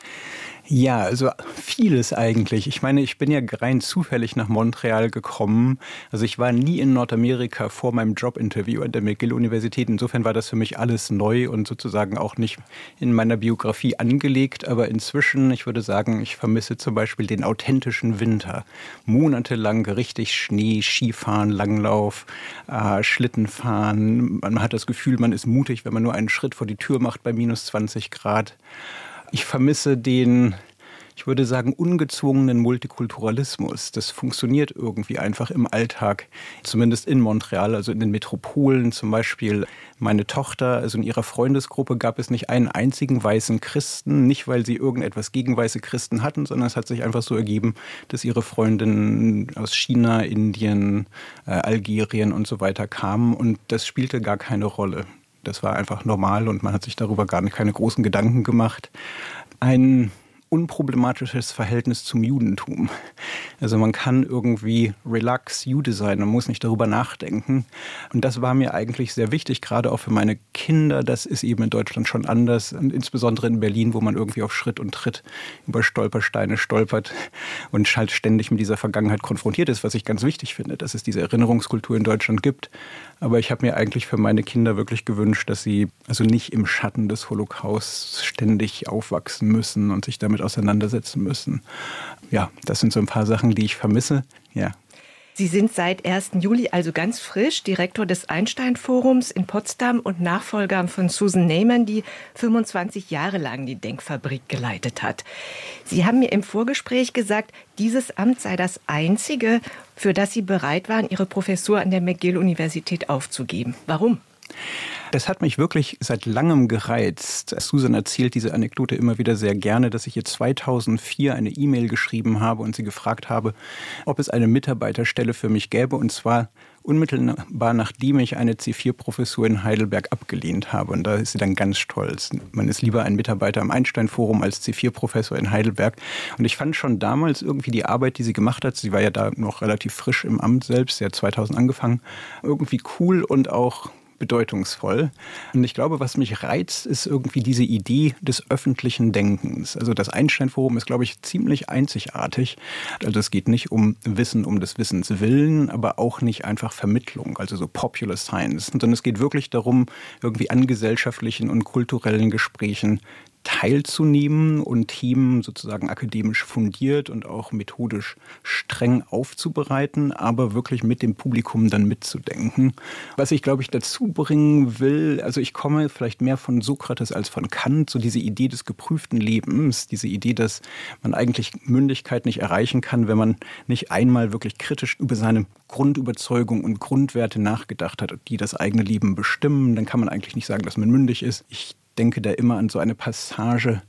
Speaker 21: Ja, also vieles eigentlich. Ich meine, ich bin ja rein zufällig nach Montreal gekommen. Also ich war nie in Nordamerika vor meinem Jobinterview an der McGill-Universität. Insofern war das für mich alles neu und sozusagen auch nicht in meiner Biografie angelegt. Aber inzwischen, ich würde sagen, ich vermisse zum Beispiel den authentischen Winter. Monatelang richtig Schnee, Skifahren, Langlauf, äh, Schlittenfahren. Man hat das Gefühl, man ist mutig, wenn man nur einen Schritt vor die Tür macht bei minus zwanzig Grad. Ich vermisse den, ich würde sagen, ungezwungenen Multikulturalismus. Das funktioniert irgendwie einfach im Alltag, zumindest in Montreal, also in den Metropolen zum Beispiel. Meine Tochter, also in ihrer Freundesgruppe gab es nicht einen einzigen weißen Christen, nicht weil sie irgendetwas gegen weiße Christen hatten, sondern es hat sich einfach so ergeben, dass ihre Freundinnen aus China, Indien, äh, Algerien und so weiter kamen und das spielte gar keine Rolle. Das war einfach normal und man hat sich darüber gar keine großen Gedanken gemacht. Ein unproblematisches Verhältnis zum Judentum. Also man kann irgendwie relax Jude sein, man muss nicht darüber nachdenken. Und das war mir eigentlich sehr wichtig, gerade auch für meine Kinder. Das ist eben in Deutschland schon anders, und insbesondere in Berlin, wo man irgendwie auf Schritt und Tritt über Stolpersteine stolpert und halt ständig mit dieser Vergangenheit konfrontiert ist, was ich ganz wichtig finde, dass es diese Erinnerungskultur in Deutschland gibt. Aber ich habe mir eigentlich für meine Kinder wirklich gewünscht, dass sie also nicht im Schatten des Holocausts ständig aufwachsen müssen und sich damit auseinandersetzen müssen. Ja, das sind so ein paar Sachen, die ich vermisse. Ja.
Speaker 20: Sie sind seit ersten Juli also ganz frisch Direktor des Einstein-Forums in Potsdam und Nachfolger von Susan Neyman, die fünfundzwanzig Jahre lang die Denkfabrik geleitet hat. Sie haben mir im Vorgespräch gesagt, dieses Amt sei das einzige, für das Sie bereit waren, Ihre Professur an der McGill-Universität aufzugeben. Warum?
Speaker 21: Das hat mich wirklich seit langem gereizt. Susan erzählt diese Anekdote immer wieder sehr gerne, dass ich ihr zweitausendvier eine E-Mail geschrieben habe und sie gefragt habe, ob es eine Mitarbeiterstelle für mich gäbe, und zwar unmittelbar nachdem ich eine C vier Professur in Heidelberg abgelehnt habe. Und da ist sie dann ganz stolz. Man ist lieber ein Mitarbeiter am Einstein-Forum als C vier Professor in Heidelberg. Und ich fand schon damals irgendwie die Arbeit, die sie gemacht hat, sie war ja da noch relativ frisch im Amt selbst, sie hat zweitausend angefangen, irgendwie cool und auch bedeutungsvoll. Und ich glaube, was mich reizt, ist irgendwie diese Idee des öffentlichen Denkens. Also das Einstein-Forum ist, glaube ich, ziemlich einzigartig. Also es geht nicht um Wissen um des Wissens willen, aber auch nicht einfach Vermittlung, also so Popular Science, sondern es geht wirklich darum, irgendwie an gesellschaftlichen und kulturellen Gesprächen teilzunehmen und Themen sozusagen akademisch fundiert und auch methodisch streng aufzubereiten, aber wirklich mit dem Publikum dann mitzudenken. Was ich, glaube ich, dazu bringen will, also ich komme vielleicht mehr von Sokrates als von Kant, so diese Idee des geprüften Lebens, diese Idee, dass man eigentlich Mündigkeit nicht erreichen kann, wenn man nicht einmal wirklich kritisch über seine Grundüberzeugung und Grundwerte nachgedacht hat, die das eigene Leben bestimmen, dann kann man eigentlich nicht sagen, dass man mündig ist. Ich denke da immer an so eine Passage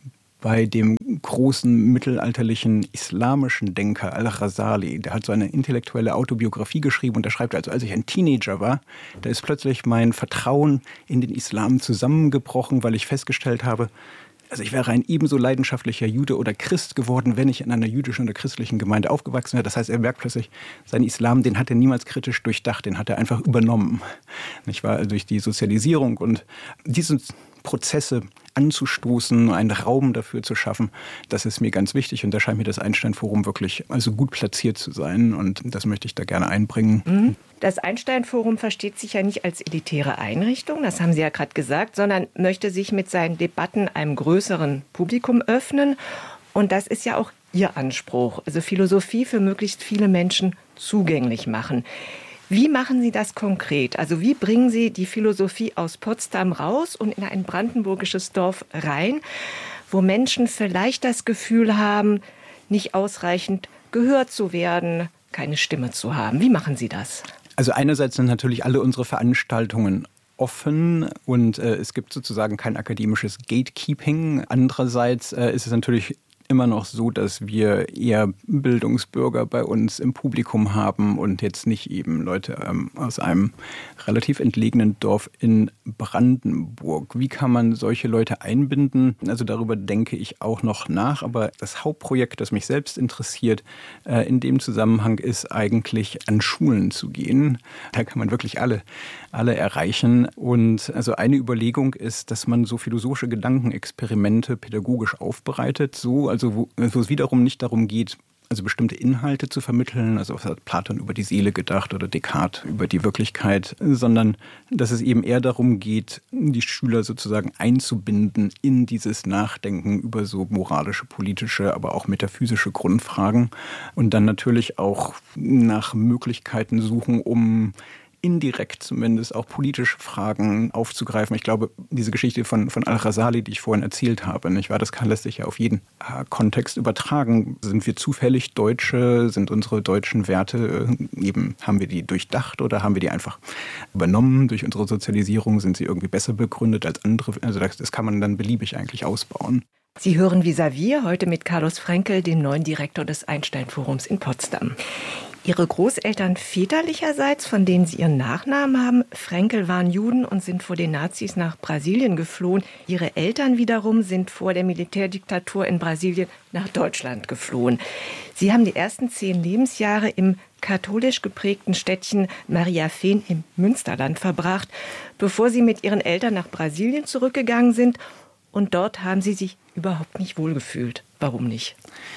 Speaker 21: bei dem großen mittelalterlichen islamischen Denker Al-Ghazali. Der hat so eine intellektuelle Autobiografie geschrieben und der schreibt also, als ich ein Teenager war, da ist plötzlich mein Vertrauen in den Islam zusammengebrochen, weil ich festgestellt habe, also ich wäre ein ebenso leidenschaftlicher Jude oder Christ geworden, wenn ich in einer jüdischen oder christlichen Gemeinde aufgewachsen wäre. Das heißt, er merkt plötzlich, sein Islam, den hat er niemals kritisch durchdacht, den hat er einfach übernommen. Nicht wahr? Also durch die Sozialisierung und diese Prozesse anzustoßen, einen Raum dafür zu schaffen, das ist mir ganz wichtig und da scheint mir das Einstein-Forum wirklich also gut platziert zu sein und das möchte ich da gerne einbringen.
Speaker 20: Das Einstein-Forum versteht sich ja nicht als elitäre Einrichtung, das haben Sie ja gerade gesagt, sondern möchte sich mit seinen Debatten einem größeren Publikum öffnen und das ist ja auch Ihr Anspruch, also Philosophie für möglichst viele Menschen zugänglich machen. Wie machen Sie das konkret? Also wie bringen Sie die Philosophie aus Potsdam raus und in ein brandenburgisches Dorf rein, wo Menschen vielleicht das Gefühl haben, nicht ausreichend gehört zu werden, keine Stimme zu haben? Wie machen Sie das?
Speaker 21: Also einerseits sind natürlich alle unsere Veranstaltungen offen und äh, es gibt sozusagen kein akademisches Gatekeeping. Andererseits äh, ist es natürlich immer noch so, dass wir eher Bildungsbürger bei uns im Publikum haben und jetzt nicht eben Leute ähm, aus einem relativ entlegenen Dorf in Brandenburg. Wie kann man solche Leute einbinden? Also darüber denke ich auch noch nach. Aber das Hauptprojekt, das mich selbst interessiert, äh, in dem Zusammenhang ist eigentlich an Schulen zu gehen. Da kann man wirklich alle, alle erreichen. Und also eine Überlegung ist, dass man so philosophische Gedankenexperimente pädagogisch aufbereitet, so also wo, wo es wiederum nicht darum geht, also bestimmte Inhalte zu vermitteln, also was hat Platon über die Seele gedacht oder Descartes über die Wirklichkeit, sondern dass es eben eher darum geht, die Schüler sozusagen einzubinden in dieses Nachdenken über so moralische, politische, aber auch metaphysische Grundfragen und dann natürlich auch nach Möglichkeiten suchen, um indirekt zumindest auch politische Fragen aufzugreifen. Ich glaube, diese Geschichte von, von Al-Ghazali, die ich vorhin erzählt habe, nicht wahr? Das kann, lässt sich ja auf jeden äh, Kontext übertragen. Sind wir zufällig Deutsche? Sind unsere deutschen Werte äh, eben, haben wir die durchdacht oder haben wir die einfach übernommen durch unsere Sozialisierung? Sind sie irgendwie besser begründet als andere? Also das, das kann man dann beliebig eigentlich ausbauen.
Speaker 20: Sie hören Vis-à-vis heute mit Carlos Frenkel, dem neuen Direktor des Einstein-Forums in Potsdam. Ihre Großeltern väterlicherseits, von denen Sie ihren Nachnamen haben, Frenkel, waren Juden und sind vor den Nazis nach Brasilien geflohen. Ihre Eltern wiederum sind vor der Militärdiktatur in Brasilien nach Deutschland geflohen. Sie haben die ersten zehn Lebensjahre im katholisch geprägten Städtchen Mariafehn im Münsterland verbracht, bevor Sie mit Ihren Eltern nach Brasilien zurückgegangen sind. Und dort haben Sie sich überhaupt nicht wohlgefühlt. Warum nicht?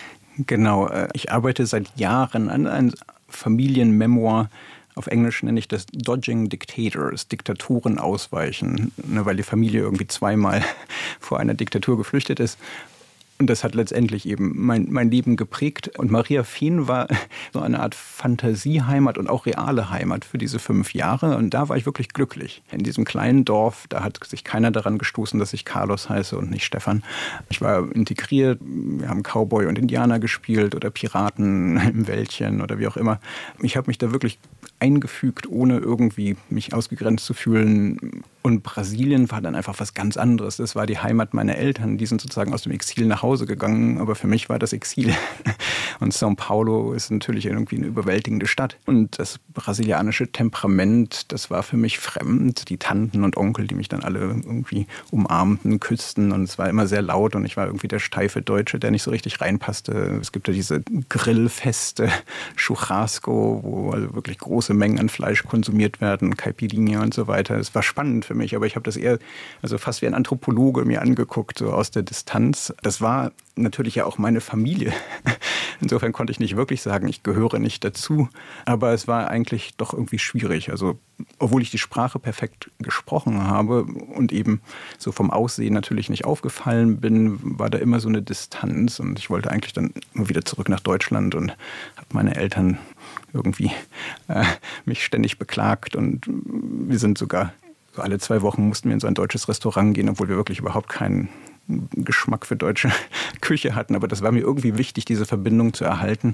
Speaker 21: Genau, ich arbeite seit Jahren an einem Familienmemoir. Auf Englisch nenne ich das Dodging Dictators, Diktaturen ausweichen, ne, weil die Familie irgendwie zweimal vor einer Diktatur geflüchtet ist. Und das hat letztendlich eben mein, mein Leben geprägt. Und Maria Fehn war so eine Art Fantasieheimat und auch reale Heimat für diese fünf Jahre. Und da war ich wirklich glücklich. In diesem kleinen Dorf, da hat sich keiner daran gestoßen, dass ich Carlos heiße und nicht Stefan. Ich war integriert. Wir haben Cowboy und Indianer gespielt oder Piraten im Wäldchen oder wie auch immer. Ich habe mich da wirklich eingefügt, ohne irgendwie mich ausgegrenzt zu fühlen. Und Brasilien war dann einfach was ganz anderes. Das war die Heimat meiner Eltern. Die sind sozusagen aus dem Exil nach Hause gegangen. Aber für mich war das Exil. Und São Paulo ist natürlich irgendwie eine überwältigende Stadt. Und das brasilianische Temperament, das war für mich fremd. Die Tanten und Onkel, die mich dann alle irgendwie umarmten, küssten. Und es war immer sehr laut. Und ich war irgendwie der steife Deutsche, der nicht so richtig reinpasste. Es gibt ja diese Grillfeste, Churrasco, wo also wirklich große Mengen an Fleisch konsumiert werden, Caipirinha und so weiter. Es war spannend für mich, aber ich habe das eher also fast wie ein Anthropologe mir angeguckt, so aus der Distanz. Das war natürlich ja auch meine Familie. Insofern konnte ich nicht wirklich sagen, ich gehöre nicht dazu. Aber es war eigentlich doch irgendwie schwierig. Also, obwohl ich die Sprache perfekt gesprochen habe und eben so vom Aussehen natürlich nicht aufgefallen bin, war da immer so eine Distanz. Und ich wollte eigentlich dann immer wieder zurück nach Deutschland und habe meine Eltern irgendwie äh, mich ständig beklagt. Und wir sind sogar so alle zwei Wochen mussten wir in so ein deutsches Restaurant gehen, obwohl wir wirklich überhaupt keinen Geschmack für deutsche Küche hatten. Aber das war mir irgendwie wichtig, diese Verbindung zu erhalten.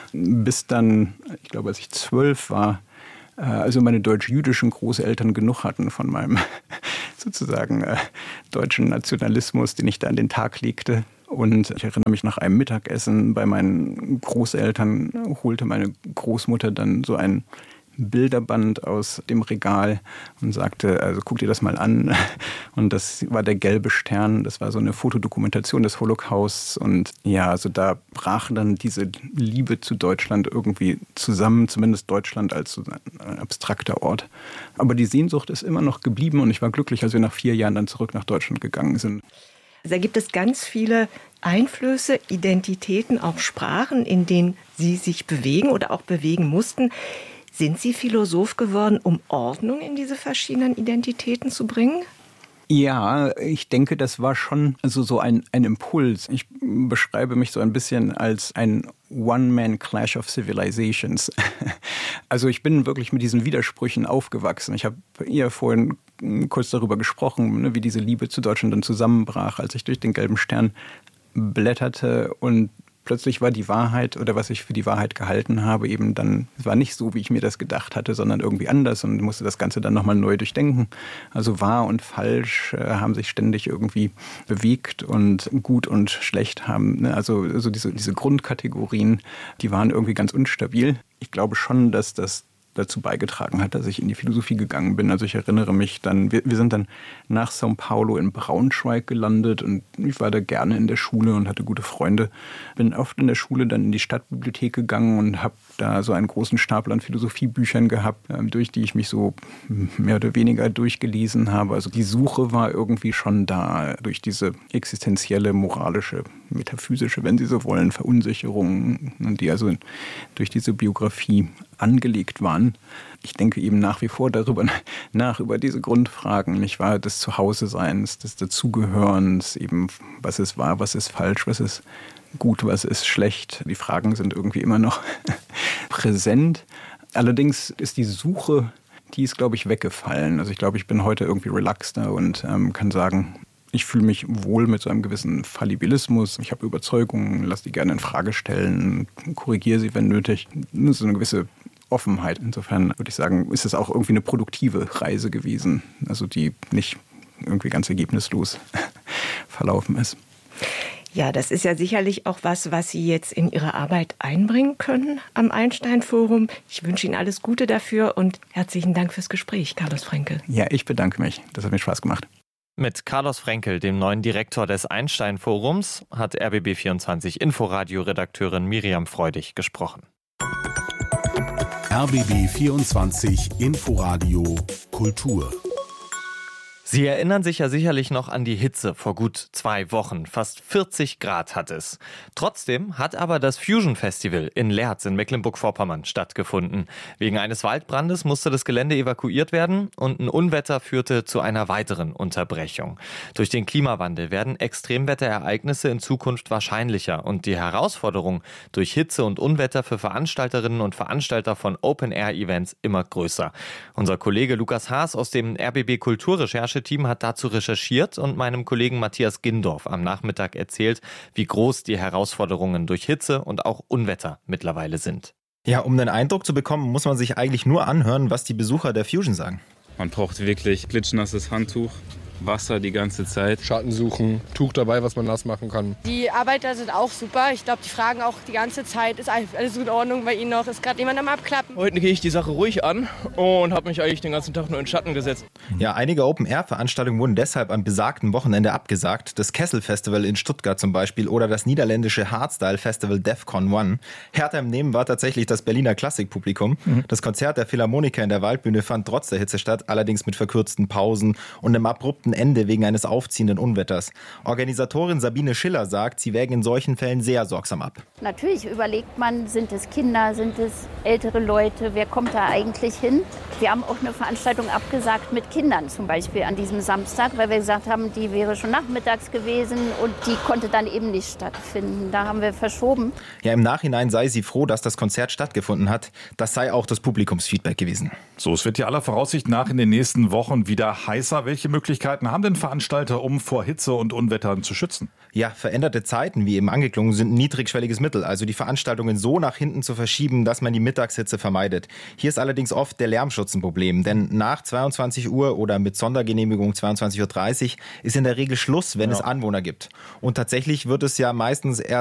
Speaker 21: Bis dann, ich glaube, als ich zwölf war, also meine deutsch-jüdischen Großeltern genug hatten von meinem sozusagen äh, deutschen Nationalismus, den ich da an den Tag legte. Und ich erinnere mich, nach einem Mittagessen bei meinen Großeltern holte meine Großmutter dann so ein Bilderband aus dem Regal und sagte, also guck dir das mal an. Und das war der gelbe Stern, das war so eine Fotodokumentation des Holocausts. Und ja, also da brach dann diese Liebe zu Deutschland irgendwie zusammen, zumindest Deutschland als so ein abstrakter Ort. Aber die Sehnsucht ist immer noch geblieben und ich war glücklich, als wir nach vier Jahren dann zurück nach Deutschland gegangen sind.
Speaker 20: Da gibt es ganz viele Einflüsse, Identitäten, auch Sprachen, in denen Sie sich bewegen oder auch bewegen mussten. Sind Sie Philosoph geworden, um Ordnung in diese verschiedenen Identitäten zu bringen?
Speaker 21: Ja, ich denke, das war schon also so ein, ein Impuls. Ich beschreibe mich so ein bisschen als ein One-Man-Clash of Civilizations. Also ich bin wirklich mit diesen Widersprüchen aufgewachsen. Ich habe ja vorhin kurz darüber gesprochen, wie diese Liebe zu Deutschland dann zusammenbrach, als ich durch den gelben Stern blätterte und plötzlich war die Wahrheit oder was ich für die Wahrheit gehalten habe, eben dann, es war nicht so, wie ich mir das gedacht hatte, sondern irgendwie anders und musste das Ganze dann nochmal neu durchdenken. Also wahr und falsch äh, haben sich ständig irgendwie bewegt und gut und schlecht haben, ne? also, also diese, diese Grundkategorien, die waren irgendwie ganz unstabil. Ich glaube schon, dass das dazu beigetragen hat, dass ich in die Philosophie gegangen bin. Also ich erinnere mich dann, wir, wir sind dann nach São Paulo in Braunschweig gelandet und ich war da gerne in der Schule und hatte gute Freunde. Bin oft in der Schule dann in die Stadtbibliothek gegangen und habe da so einen großen Stapel an Philosophiebüchern gehabt, durch die ich mich so mehr oder weniger durchgelesen habe. Also die Suche war irgendwie schon da, durch diese existenzielle, moralische, metaphysische, wenn Sie so wollen, Verunsicherung, die also durch diese Biografie angelegt waren. Ich denke eben nach wie vor darüber nach, über diese Grundfragen, nicht wahr, des Zuhause-Seins, des Dazugehörens, eben was ist wahr, was ist falsch, was ist gut, was ist schlecht. Die Fragen sind irgendwie immer noch präsent. Allerdings ist die Suche, die ist, glaube ich, weggefallen. Also ich glaube, ich bin heute irgendwie relaxter und ähm, kann sagen, ich fühle mich wohl mit so einem gewissen Fallibilismus. Ich habe Überzeugungen, lasse die gerne in Frage stellen, korrigiere sie, wenn nötig. Das ist so eine gewisse Offenheit. Insofern würde ich sagen, ist es auch irgendwie eine produktive Reise gewesen, also die nicht irgendwie ganz ergebnislos verlaufen ist.
Speaker 20: Ja, das ist ja sicherlich auch was, was Sie jetzt in Ihre Arbeit einbringen können am Einstein-Forum. Ich wünsche Ihnen alles Gute dafür und herzlichen Dank fürs Gespräch, Carlos Frenkel.
Speaker 21: Ja, ich bedanke mich. Das hat mir Spaß gemacht.
Speaker 5: Mit Carlos Frenkel, dem neuen Direktor des Einstein-Forums, hat R B B vierundzwanzig Inforadio-Redakteurin Miriam Freudig gesprochen.
Speaker 1: R B B vierundzwanzig Inforadio Kultur.
Speaker 5: Sie erinnern sich ja sicherlich noch an die Hitze vor gut zwei Wochen. Fast vierzig Grad hat es. Trotzdem hat aber das Fusion Festival in Leerz in Mecklenburg-Vorpommern stattgefunden. Wegen eines Waldbrandes musste das Gelände evakuiert werden und ein Unwetter führte zu einer weiteren Unterbrechung. Durch den Klimawandel werden Extremwetterereignisse in Zukunft wahrscheinlicher und die Herausforderung durch Hitze und Unwetter für Veranstalterinnen und Veranstalter von Open-Air-Events immer größer. Unser Kollege Lukas Haas aus dem R B B Kulturrecherche Team hat dazu recherchiert und meinem Kollegen Matthias Gindorf am Nachmittag erzählt, wie groß die Herausforderungen durch Hitze und auch Unwetter mittlerweile sind.
Speaker 2: Ja, um den Eindruck zu bekommen, muss man sich eigentlich nur anhören, was die Besucher der Fusion sagen.
Speaker 3: Man braucht wirklich klitschnasses Handtuch, Wasser die ganze Zeit.
Speaker 7: Schatten suchen, Tuch dabei, was man nass machen kann.
Speaker 10: Die Arbeiter sind auch super. Ich glaube, die fragen auch die ganze Zeit, ist alles in Ordnung bei Ihnen noch? Ist gerade jemand am Abklappen?
Speaker 22: Heute gehe ich die Sache ruhig an und habe mich eigentlich den ganzen Tag nur in Schatten gesetzt.
Speaker 2: Ja, einige Open-Air-Veranstaltungen wurden deshalb am besagten Wochenende abgesagt. Das Kessel-Festival in Stuttgart zum Beispiel oder das niederländische Hardstyle-Festival DEFCON One. Härter im Nehmen war tatsächlich das Berliner Klassikpublikum. Mhm. Das Konzert der Philharmoniker in der Waldbühne fand trotz der Hitze statt, allerdings mit verkürzten Pausen und einem abrupten Ende wegen eines aufziehenden Unwetters. Organisatorin Sabine Schiller sagt, sie wägen in solchen Fällen sehr sorgsam ab.
Speaker 23: Natürlich überlegt man, sind es Kinder, sind es ältere Leute, wer kommt da eigentlich hin? Wir haben auch eine Veranstaltung abgesagt mit Kindern zum Beispiel an diesem Samstag, weil wir gesagt haben, die wäre schon nachmittags gewesen und die konnte dann eben nicht stattfinden. Da haben wir verschoben.
Speaker 2: Ja, im Nachhinein sei sie froh, dass das Konzert stattgefunden hat. Das sei auch das Publikumsfeedback gewesen.
Speaker 24: So, es wird ja aller Voraussicht nach in den nächsten Wochen wieder heißer. Welche Möglichkeiten haben denn Veranstalter, um vor Hitze und Unwettern zu schützen?
Speaker 2: Ja, veränderte Zeiten, wie eben angeklungen, sind ein niedrigschwelliges Mittel. Also die Veranstaltungen so nach hinten zu verschieben, dass man die Mittagshitze vermeidet. Hier ist allerdings oft der Lärmschutz ein Problem. Denn nach zweiundzwanzig Uhr oder mit Sondergenehmigung zweiundzwanzig Uhr dreißig ist in der Regel Schluss, wenn ja. es Anwohner gibt. Und tatsächlich wird es ja meistens erst